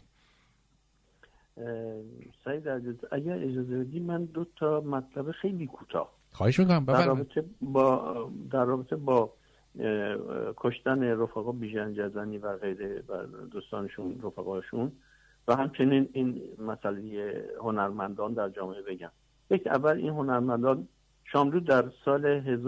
سعید عزیز اگر اجازه بدی من 2 تا مطلب خیلی کوتاه خواهش میکنم در رابطه با کشتن رفقا بیژن جزنی و غیره و دوستانشون رفقاشون و همچنین این مسئله هنرمندان در جامعه بگم. اول این هنرمندان شاملو در سال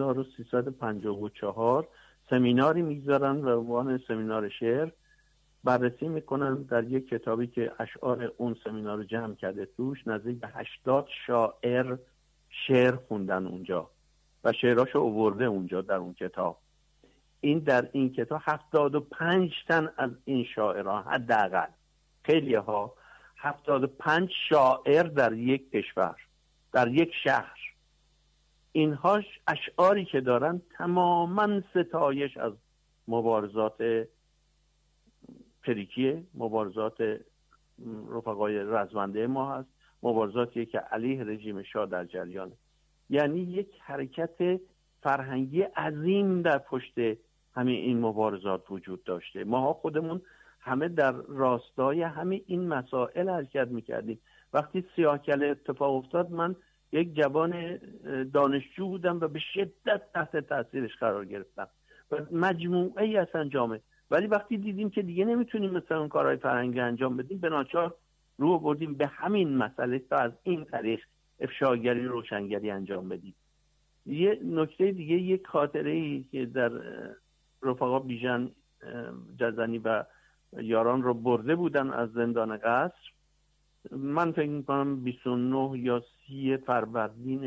1354 سمیناری میگذارن و عنوان سمینار شعر بررسی میکنن در یک کتابی که اشعار اون سمینار رو جمع کرده، توش نزدیک به 80 شاعر شعر خوندن اونجا و شعراشو آورده اونجا در اون کتاب. در این کتاب 75 تن از این شاعران حداقل، خیلی ها 75 شاعر در یک کشور، در یک شهر، اینها اشعاری که دارن تماما ستایش از مبارزات پریکیه، مبارزات رفقای رزمنده ما هست، مبارزاتی که علیه رژیم شاه در جریانه. یعنی یک حرکت فرهنگی عظیم در پشت همین این مبارزات وجود داشته. ما خودمون همه در راستای همین این مسائل حرکت میکردیم. وقتی سیاه‌کله اتفاق افتاد من یک جوان دانشجو بودم و به شدت تحت تاثیرش قرار گرفتم و مجموعه ای از انجامه. ولی وقتی دیدیم که دیگه نمیتونیم مثلا اون کارهای فرهنگی انجام بدیم، به ناچار رو بردیم به همین مسئله تا از این طریق افشاگری روشنگری انجام بدیم. یه نکته دیگه، یک خاطره ای که در رفقا بیژن جزنی و یاران رو برده بودن از زندان قصر، من فکر میکنم 29 یا 30 فروردین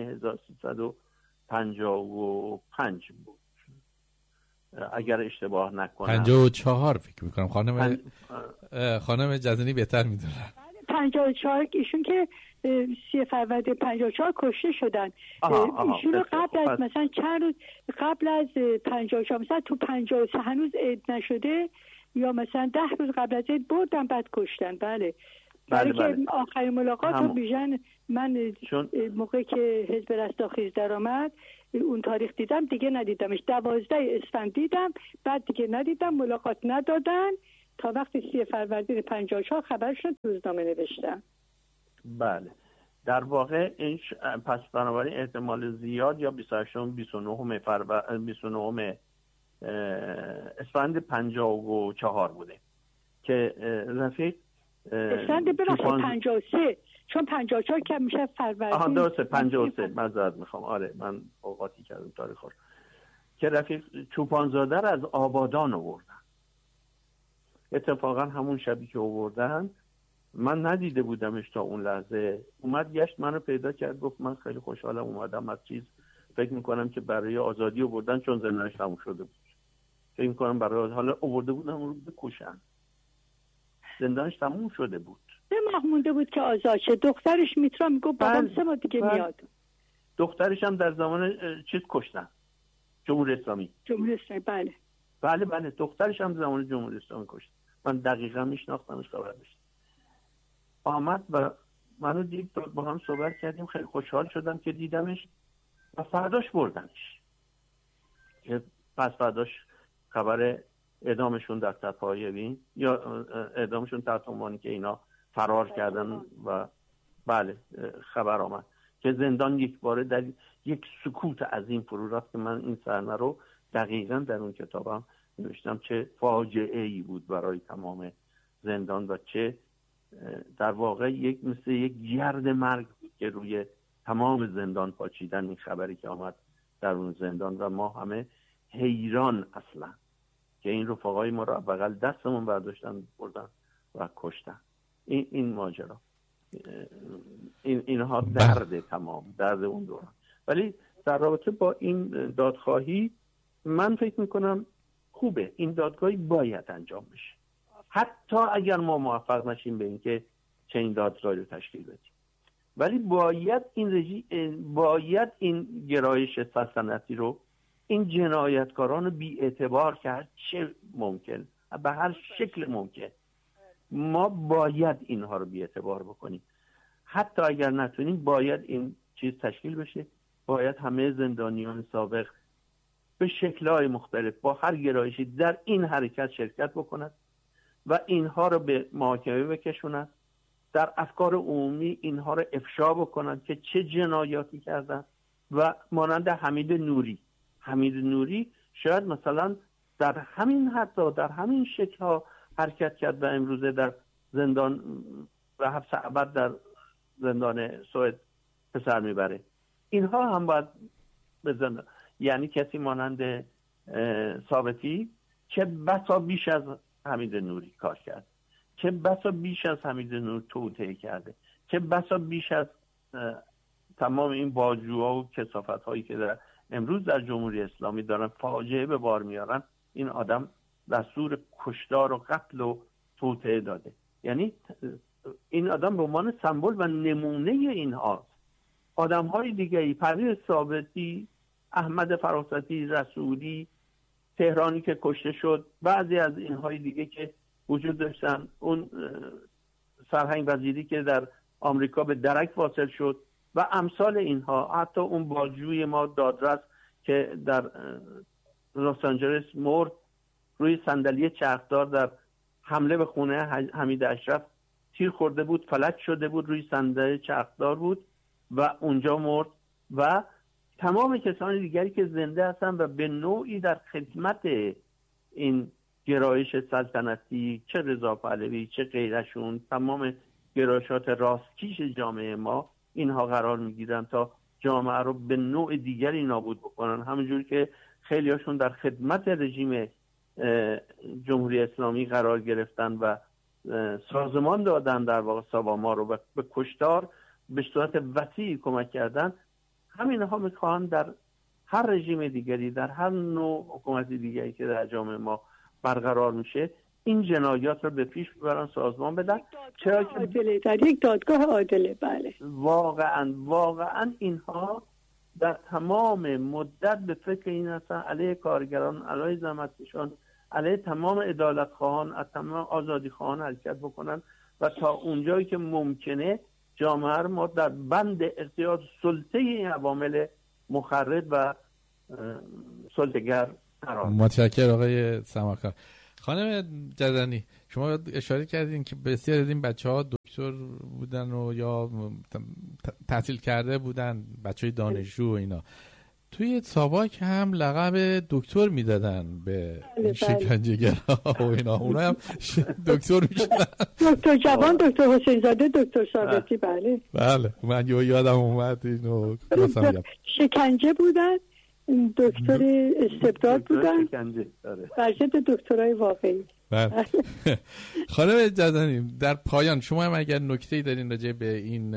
1355 بود اگر اشتباه نکنم. 54 فکر میکنم. خانم جزنی بهتر میدونن. 54 ایشون که 30 فروردین 54 کشته شدن. ایشون رو قبل از مثلا چند روز قبل از 54 مثلا تو 53 هنوز عید نشده یا مثلا 10 روز قبل از عید بردن بعد کشتن. بله بله. آخرین ملاقات رو بیژن من موقعی که حزب رستاخیز در آمد اون تاریخ دیدم، دیگه ندیدمش. 12 اسفند دیدم، بعد دیگه ندیدم، ملاقات ندادن تا وقتی 3 فروردین 54 خبر شد روزنامه نوشتم. بله در واقع این پس بنابراین احتمال زیاد یا 29 اسفند 54 بوده که رفیق اسفند براش 53 چون 54 که میشه فروردین. درسته 53 معذرت میخوام. آره من اوقاتی کردم تاریخش. که رفیق چوپانزاده را از آبادان آوردن. اتفاقا همون شبی که آوردن من ندیده بودمش تا اون لحظه. اومد گشت منو پیدا کرد، گفت من خیلی خوشحالم اومدم از چیز، فکر میکنم که برای آزادی آوردن چون زندانش تموم شده بود، فکر میکنم برای حالا آورده بودن اون رو بکشن، زندانش تموم شده بود، 3 ماه مونده بود که آزاد شه. دخترش میترا میگفت بابام 3 ماه دیگه میاد. دخترش هم در زمان چیز کشتن، جمهوری اسلامی. بله دخترش هم زمان جمهوری اسلامی کشتن. من دقیقا میشناختمش، خبر داشتم. آمد و منو دید، با هم صحبت کردیم، خیلی خوشحال شدم که دیدمش و فرداش بردنش. که پس فرداش خبر اعدامشون در تپاهیوین یا اعدامشون تحت عنوانی که اینا فرار کردن و بله خبر آمد که زندان یک باره در یک سکوت عظیم فرو رفت که من این صحنه رو دقیقاً در اون کتابم نوشتم چه فاجعه ای بود برای تمام زندان و چه در واقع مثل یک گرد مرگ بود که روی تمام زندان پاچیدن این خبری که آمد در اون زندان و ما همه حیران اصلا که این رفقای ما رو بغل دستمون برداشتن بردن و کشتن. این ماجرا اینها درد تمام درد اون دوران. ولی در رابطه با این دادخواهی من فکر میکنم خوبه، این دادگاهی باید انجام بشه حتی اگر ما موفق نشیم به اینکه چنین دادگاهی رو تشکیل بدیم، ولی باید این گرایش سلطنتی رو، این جنایتکاران رو بی اعتبار کرد چه ممکن به هر شکل ممکن. ما باید اینها رو بی اعتبار بکنیم، حتی اگر نتونیم باید این چیز تشکیل بشه. باید همه زندانیان سابق به شکل‌های مختلف با هر گرایشی در این حرکت شرکت بکنند و اینها رو به محاکمه بکشونند، در افکار عمومی اینها رو افشا بکنند که چه جنایاتی کردند. و مانند حمید نوری شاید مثلا در همین حتی در همین شکل‌ها حرکت کرد و امروزه در زندان و حبس ابد در زندان سوئد پسر میبره. اینها هم باید بزنن. یعنی کسی مانند ثابتی که بسا بیش از حمید نوری کار کرد، که بسا بیش از حمید نوری توطئه کرده، که بسا بیش از تمام این باجوها و کثافت‌هایی که در امروز در جمهوری اسلامی دارن فاجعه به بار میارن، این آدم دستور کشتار و قتل و توطئه داده. یعنی این آدم به عنوان سمبل و نمونه اینهاست. آدم‌های دیگری، پرویز ثابتی، احمد فراستی، رسولی، تهرانی که کشته شد، بعضی از اینهای دیگه که وجود داشتن، اون سرهنگ وزیری که در آمریکا به درک واصل شد و امثال اینها، حتی اون باجوی ما دادرس که در لس آنجلس مرد، روی صندلی چرخدار در حمله به خونه حمید اشرف تیر خورده بود، فلج شده بود، روی صندلی چرخدار بود و اونجا مرد. و تمام کسان دیگری که زنده هستن و به نوعی در خدمت این گرایش سلطنتی، چه رضا پهلوی چه غیرشون، تمام گرایشات راستکیش جامعه ما، اینها قرار میگیرن تا جامعه رو به نوع دیگری نابود بکنن. همونجور که خیلی هاشون در خدمت رژیم جمهوری اسلامی قرار گرفتن و سازمان دادن در واقع ساواما رو به کشتار به صورت وسیعی کمک کردن، همینها میخوان در هر رژیم دیگری، در هر نوع حکومت دیگری که در جامعه ما برقرار میشه، این جنایات رو به پیش ببرن، سازمان بدن. چرا که در یک دادگاه عادله. بله واقعا اینها در تمام مدت به فکر این هستن علیه کارگران، علیه زحمتکشان، علیه تمام عدالت خواهان، تمام آزادی خواهان حرکت بکنن و تا اونجایی که ممکنه جامعه رو ما در بند اقتیاد سلطه این عوامل مخرب و سلطه‌گر قرار. متشکرم آقای سماکار. خانم جزنی، شما اشاره کردین که بسیار از این بچه‌ها دکتر بودن و یا تحصیل کرده بودن، بچه‌های دانشجو و اینا. توی ساواک هم لقب دکتر میدادن به شکنجه‌گرا و اینا، اونا هم دکتر میشدن. دکتر جوان، دکتر حسین زاده، دکتر ثابتی. بله بله، من یادم اومد اینو مثلا شکنجه بودن، دکتر استبداد بودن، برشت دکترای واقعی. بله. خانم جزنی، در پایان شما هم اگر نکته‌ای دارین راجع به این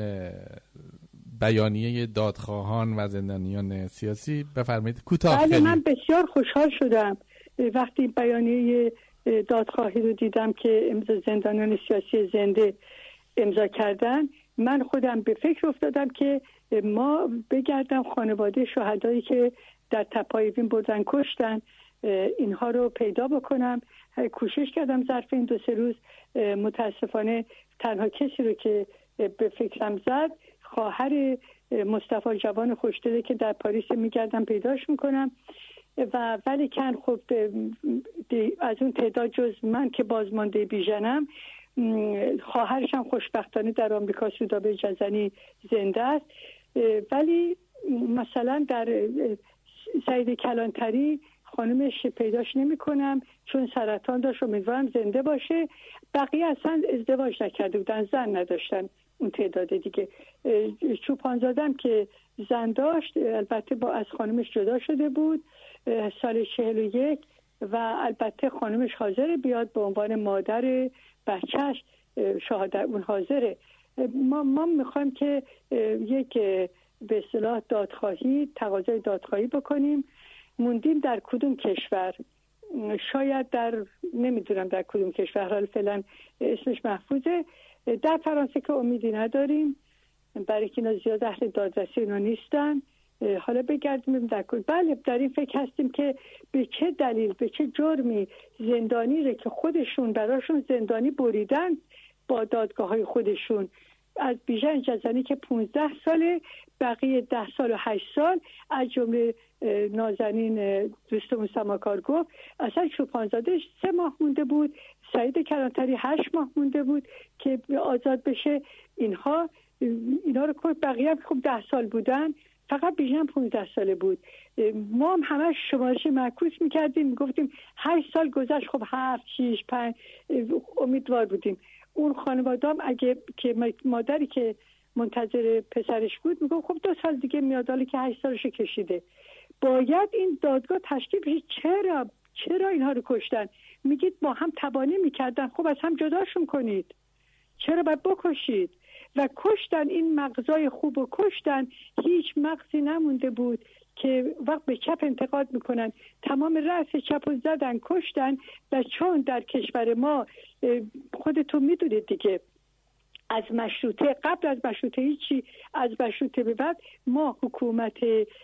بیانیه دادخواهان و زندانیان سیاسی بفرمایید، کوتاه. بله، من بسیار خوشحال شدم وقتی بیانیه دادخواهی رو دیدم که زندانیان سیاسی زنده امضا کردن. من خودم به فکر افتادم که ما بگردم خانواده شهدایی که در تپایوین بردن کشتن اینها رو پیدا بکنم. کوشش کردم ظرف این 2-3 روز. متاسفانه تنها کسی رو که به فکرم زد خواهر مصطفی جوان خوشدلی که در پاریس میگردم پیداش میکنم و ولی کن خب از اون تعداد جز من که بازمانده بیژنم، خواهرش هم خوشبختانه در آمریکا سودابه جزنی زنده است. ولی مثلا در سعید کلانتری خانمش پیداش نمی کنم چون سرطان داشت، امیدوارم زنده باشه. بقیه اصلا ازدواج نکرده بودن، زن نداشتن اون تعداد دیگه. چوپانزادم که زن داشت البته با از خانمش جدا شده بود سال 41 و البته خانمش حاضر بیاد به عنوان مادر بچهش، شهادت اون حاضره. ما میخوایم که یک به اصطلاح دادخواهی، تقاضای دادخواهی بکنیم. موندیم در کدوم کشور، شاید در نمیدونم در کدوم کشور، حالا فعلا اسمش محفوظه. در فرانسه که امیدی نداریم برای که اینا زیاد اهل دادرسی اینا نیستن. حالا بگردیم در کل. بله، در این فکر هستیم که به چه دلیل، به چه جرمی زندانی رو که خودشون براشون زندانی بریدن با دادگاه های خودشون، از بیژن جزنی که 15 ساله، بقیه 10 سال و 8 سال، از جمله نازنین دوستمون سماکار گفت اصلا چوپانزاده 3 ماه مونده بود، سعید کلانتری 8 ماه مونده بود که آزاد بشه. اینا رو که بقیه هم خب 10 سال بودن، فقط بیژن 15 ساله بود. ما هم همش شمارش معکوس میکردیم، میگفتیم 8 سال گذشت، خب 7 6 5 امیدوار بودیم. اون خانواده‌ام اگه که مادری که منتظر پسرش بود میگفت خب 2 سال دیگه میاد، حالا که 8 سالش کشیده. باید این دادگاه تشکیل بشه. چرا اینها رو کشتن؟ میگید با هم تبانی میکردن، خب از هم جداشون کنید. چرا باید بکشید؟ و کشتن این مغزای خوب و کشتن، هیچ مغزی نمونده بود که وقت به چپ انتقاد میکنن. تمام رأس چپ رو زدن، کشتن. و چون در کشور ما خودتون میدونید دیگه، از مشروطه، قبل از مشروطه هیچی، از مشروطه به بعد ما حکومت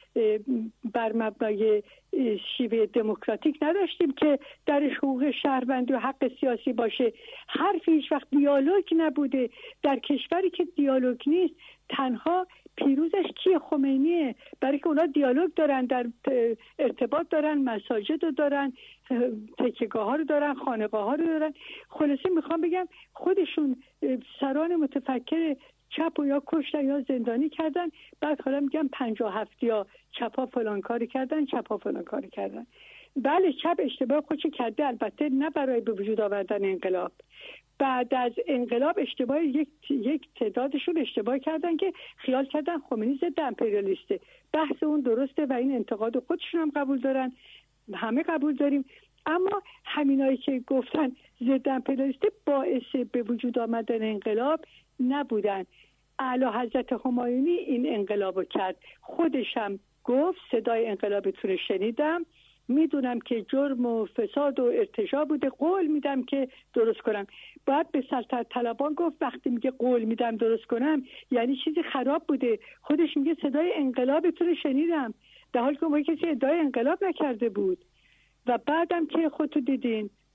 بر مبنای شیوه دموکراتیک نداشتیم که درش حقوق شهروندی و حق سیاسی باشه. حرفی هیچ وقت دیالوگ نبوده. در کشوری که دیالوگ نیست، تنها پیروزش کیه؟ خمینیه. برای که اونا دیالوگ دارن، در ارتباط دارن، مساجد رو دارن، تکیه‌گاه ها رو دارن، خانقاه ها رو دارن. خلاصه میخوام بگم خودشون سران متفکر چپ و یا کشتن یا زندانی کردن. بعد حالا میگم 57 یا چپا فلان کاری کردن، چپا فلان کاری کردن. بله، چپ اشتباه خودش کرده، البته نه برای به وجود آوردن انقلاب. بعد از انقلاب اشتباه یک تعدادشون اشتباه کردن که خیال کردن خمینی ضد امپریالیسته. بحث اون درسته و این انتقاد خودشون هم قبول دارن، همه قبول داریم. اما همینایی که گفتن ضد امپریالیسته باعث به وجود آمدن انقلاب نبودن. اعلی حضرت همایونی این انقلابو کرد. خودش هم گفت صدای انقلابتون رو شنیدم، میدونم که جرم و فساد و ارتجاع بوده، قول میدم که درست کنم. باید به سلطنت طلبان گفت وقتی میگه قول میدم درست کنم یعنی چیزی خراب بوده. خودش میگه صدای انقلابتون رو شنیدم، در حالی که ما کسی ادعای انقلاب نکرده بود. و بعدم که خودتون دیدین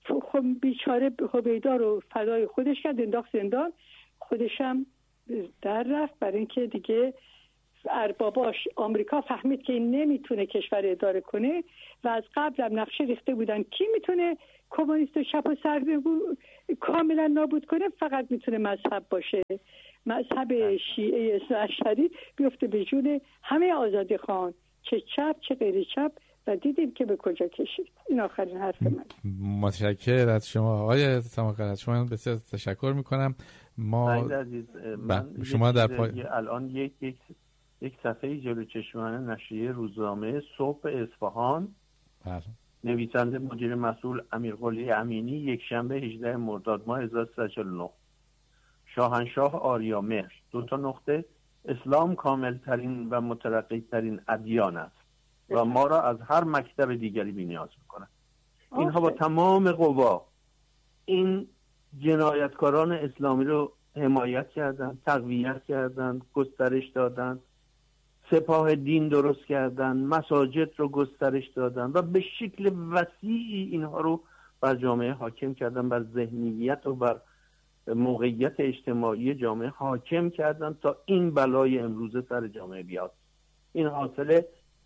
خب بیچاره هویدا رو فدای خودش کرد، انداخت زندان، خودش هم در رفت، برای اینکه دیگه ارباباش آمریکا فهمید که این نمیتونه کشور اداره کنه و از قبل هم نقشه ریخته بودن کی میتونه کمونیست و چپ و سر کاملا نابود کنه، فقط میتونه مذهب باشه، مذهب شیعه اشعری بیفته به جون همه آزادی خان، چه چپ چه غیر چپ، و دیدیم که به کجا کشید. این آخرین حرف من. متشکرم از شما آقای سماکار، از شما بسیار تشکر میکنم. ما عزیز، من شما در الان یک صفحه جلو چشمان نشریه روزنامه صبح اصفهان، نویسنده مدیر مسئول امیرقلی امینی، یک شنبه 18 مرداد ماه 1349، شاهنشاه آریامهر، 2 نقطه، اسلام کامل ترین و مترقی ترین ادیان است و ما را از هر مکتب دیگری بی‌نیاز می‌کند. اینها با تمام قوا این جنایتکاران اسلامی رو حمایت کردند، تقویت کردند، گسترش دادند، سپاه دین درست کردند، مساجد رو گسترش دادند و به شکل وسیعی اینها رو بر جامعه حاکم کردند، بر ذهنیت و بر موقعیت اجتماعی جامعه حاکم کردند تا این بلای امروزه سر جامعه بیاد. این حاصل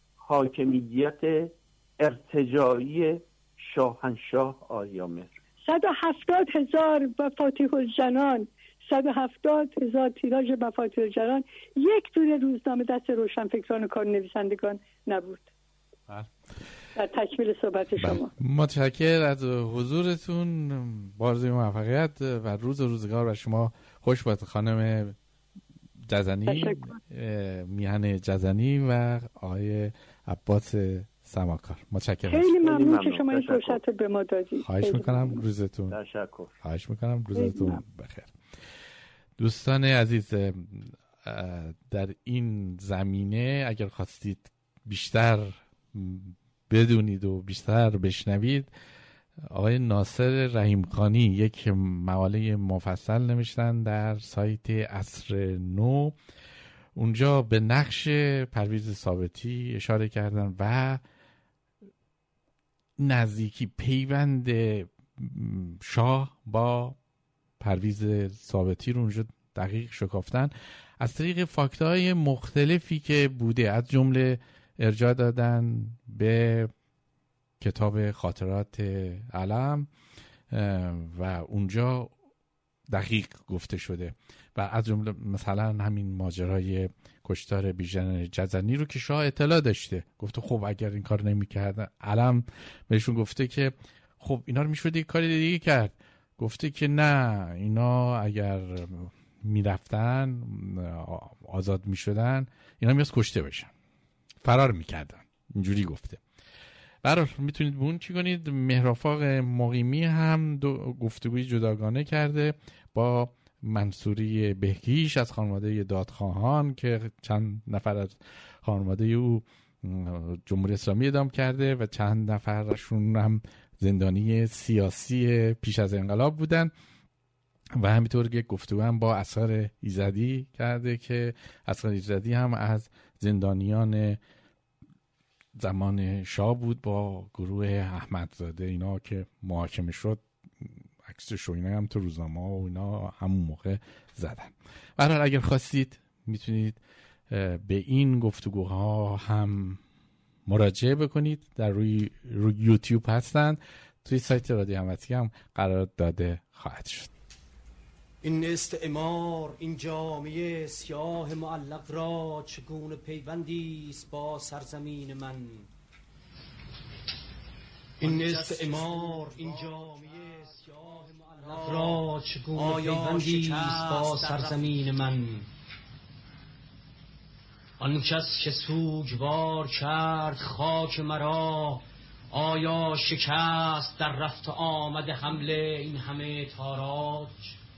حاکمیت ارتجاعی شاهنشاه آریامهر. 170,000 مفاتیح الجنان، 170,000 تیراژ مفاتیح الجنان، یک دونه روزنامه دست روشنفکران و کارنویسندگان نبود. در تکمیل صحبت شما متشکرم از حضورتون، بارزوی موفقیت و روز و روزگار بر شما خوش باد خانم جزنی، میهن جزنی و آقای عباس سماکار. متشکرم. خیلی ممنون که شما این فرصت به ما دادید. خواهش میکنم، روزتون تشکر. خواهش میکنم، روزتون بخیر. دوستان عزیز، در این زمینه اگر خواستید بیشتر بدونید و بیشتر بشنوید، آقای ناصر رحیمخانی یک مقاله مفصل نوشتن در سایت عصر نو. اونجا به نقش پرویز ثابتی اشاره کردن و نزدیکی پیوند شاه با پرویز ثابتی رو اونجا دقیق شکافتن از طریق فاکت‌های مختلفی که بوده، از جمله ارجاع دادن به کتاب خاطرات علم و اونجا دقیق گفته شده و از جمله مثلا همین ماجرای کشتار بیژن جزنی رو که شاه اطلاع داشته، گفته خب اگر این کار نمی‌کردن، علم بهشون گفته که خب اینا رو میشد یک کاری دیگه کرد، گفته که نه، اینا اگر میرفتن آزاد میشدن اینا میاد کشته بشن، فرار میکردن، اینجوری گفته. برای میتونید به اون چی کنید. مهرافاق مقیمی هم گفتگوی جداگانه کرده با منصوری بهکیش از خانواده دادخواهان که چند نفر از خانواده او جمهوری اسلامی اعدام کرده و چند نفرشون هم زندانی سیاسی پیش از انقلاب بودن و همینطور یک گفتگو هم با اصغر ایزدی کرده که اصغر ایزدی هم از زندانیان زمان شاه بود با گروه احمدزاده، اینا که محاکمه شد عکسش و اینا هم تو روزنامه و اینا همون موقع زدن. برحال اگر خواستید میتونید به این گفتگوها هم مراجعه بکنید، در روی یوتیوب هستن، توی سایت رادیو همتی هم قرار داده خواهد شد. این استعمار این جامعه سیاه معلق را چگونه پیوندی است با سرزمین من. این استعمار این جامعه سیاه معلق را چگونه پیوندی است با سرزمین من. آن کس که سوگوار کرد خاک مرا، آیا شکست در رفت آمد حمله این همه تاراج؟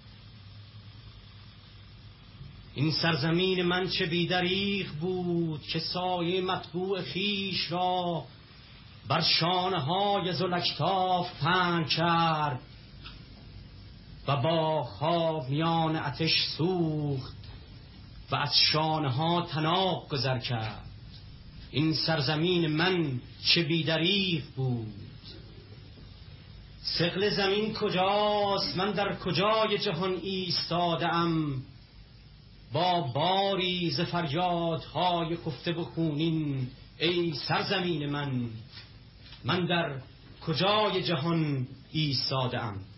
این سرزمین من چه بیدریغ بود که سایه مطبوع خیش را بر شانه های ذوالأکتاف پهن کرد و با خاویان آتش سوخت و از شانه ها طناب گذر کرد. این سرزمین من چه بیدریغ بود. ثقل زمین کجاست، من در کجای جهان ایستادم؟ با باری ز فریادهای خفته و خونین، ای سرزمین من، من در کجای جهان ایستادم؟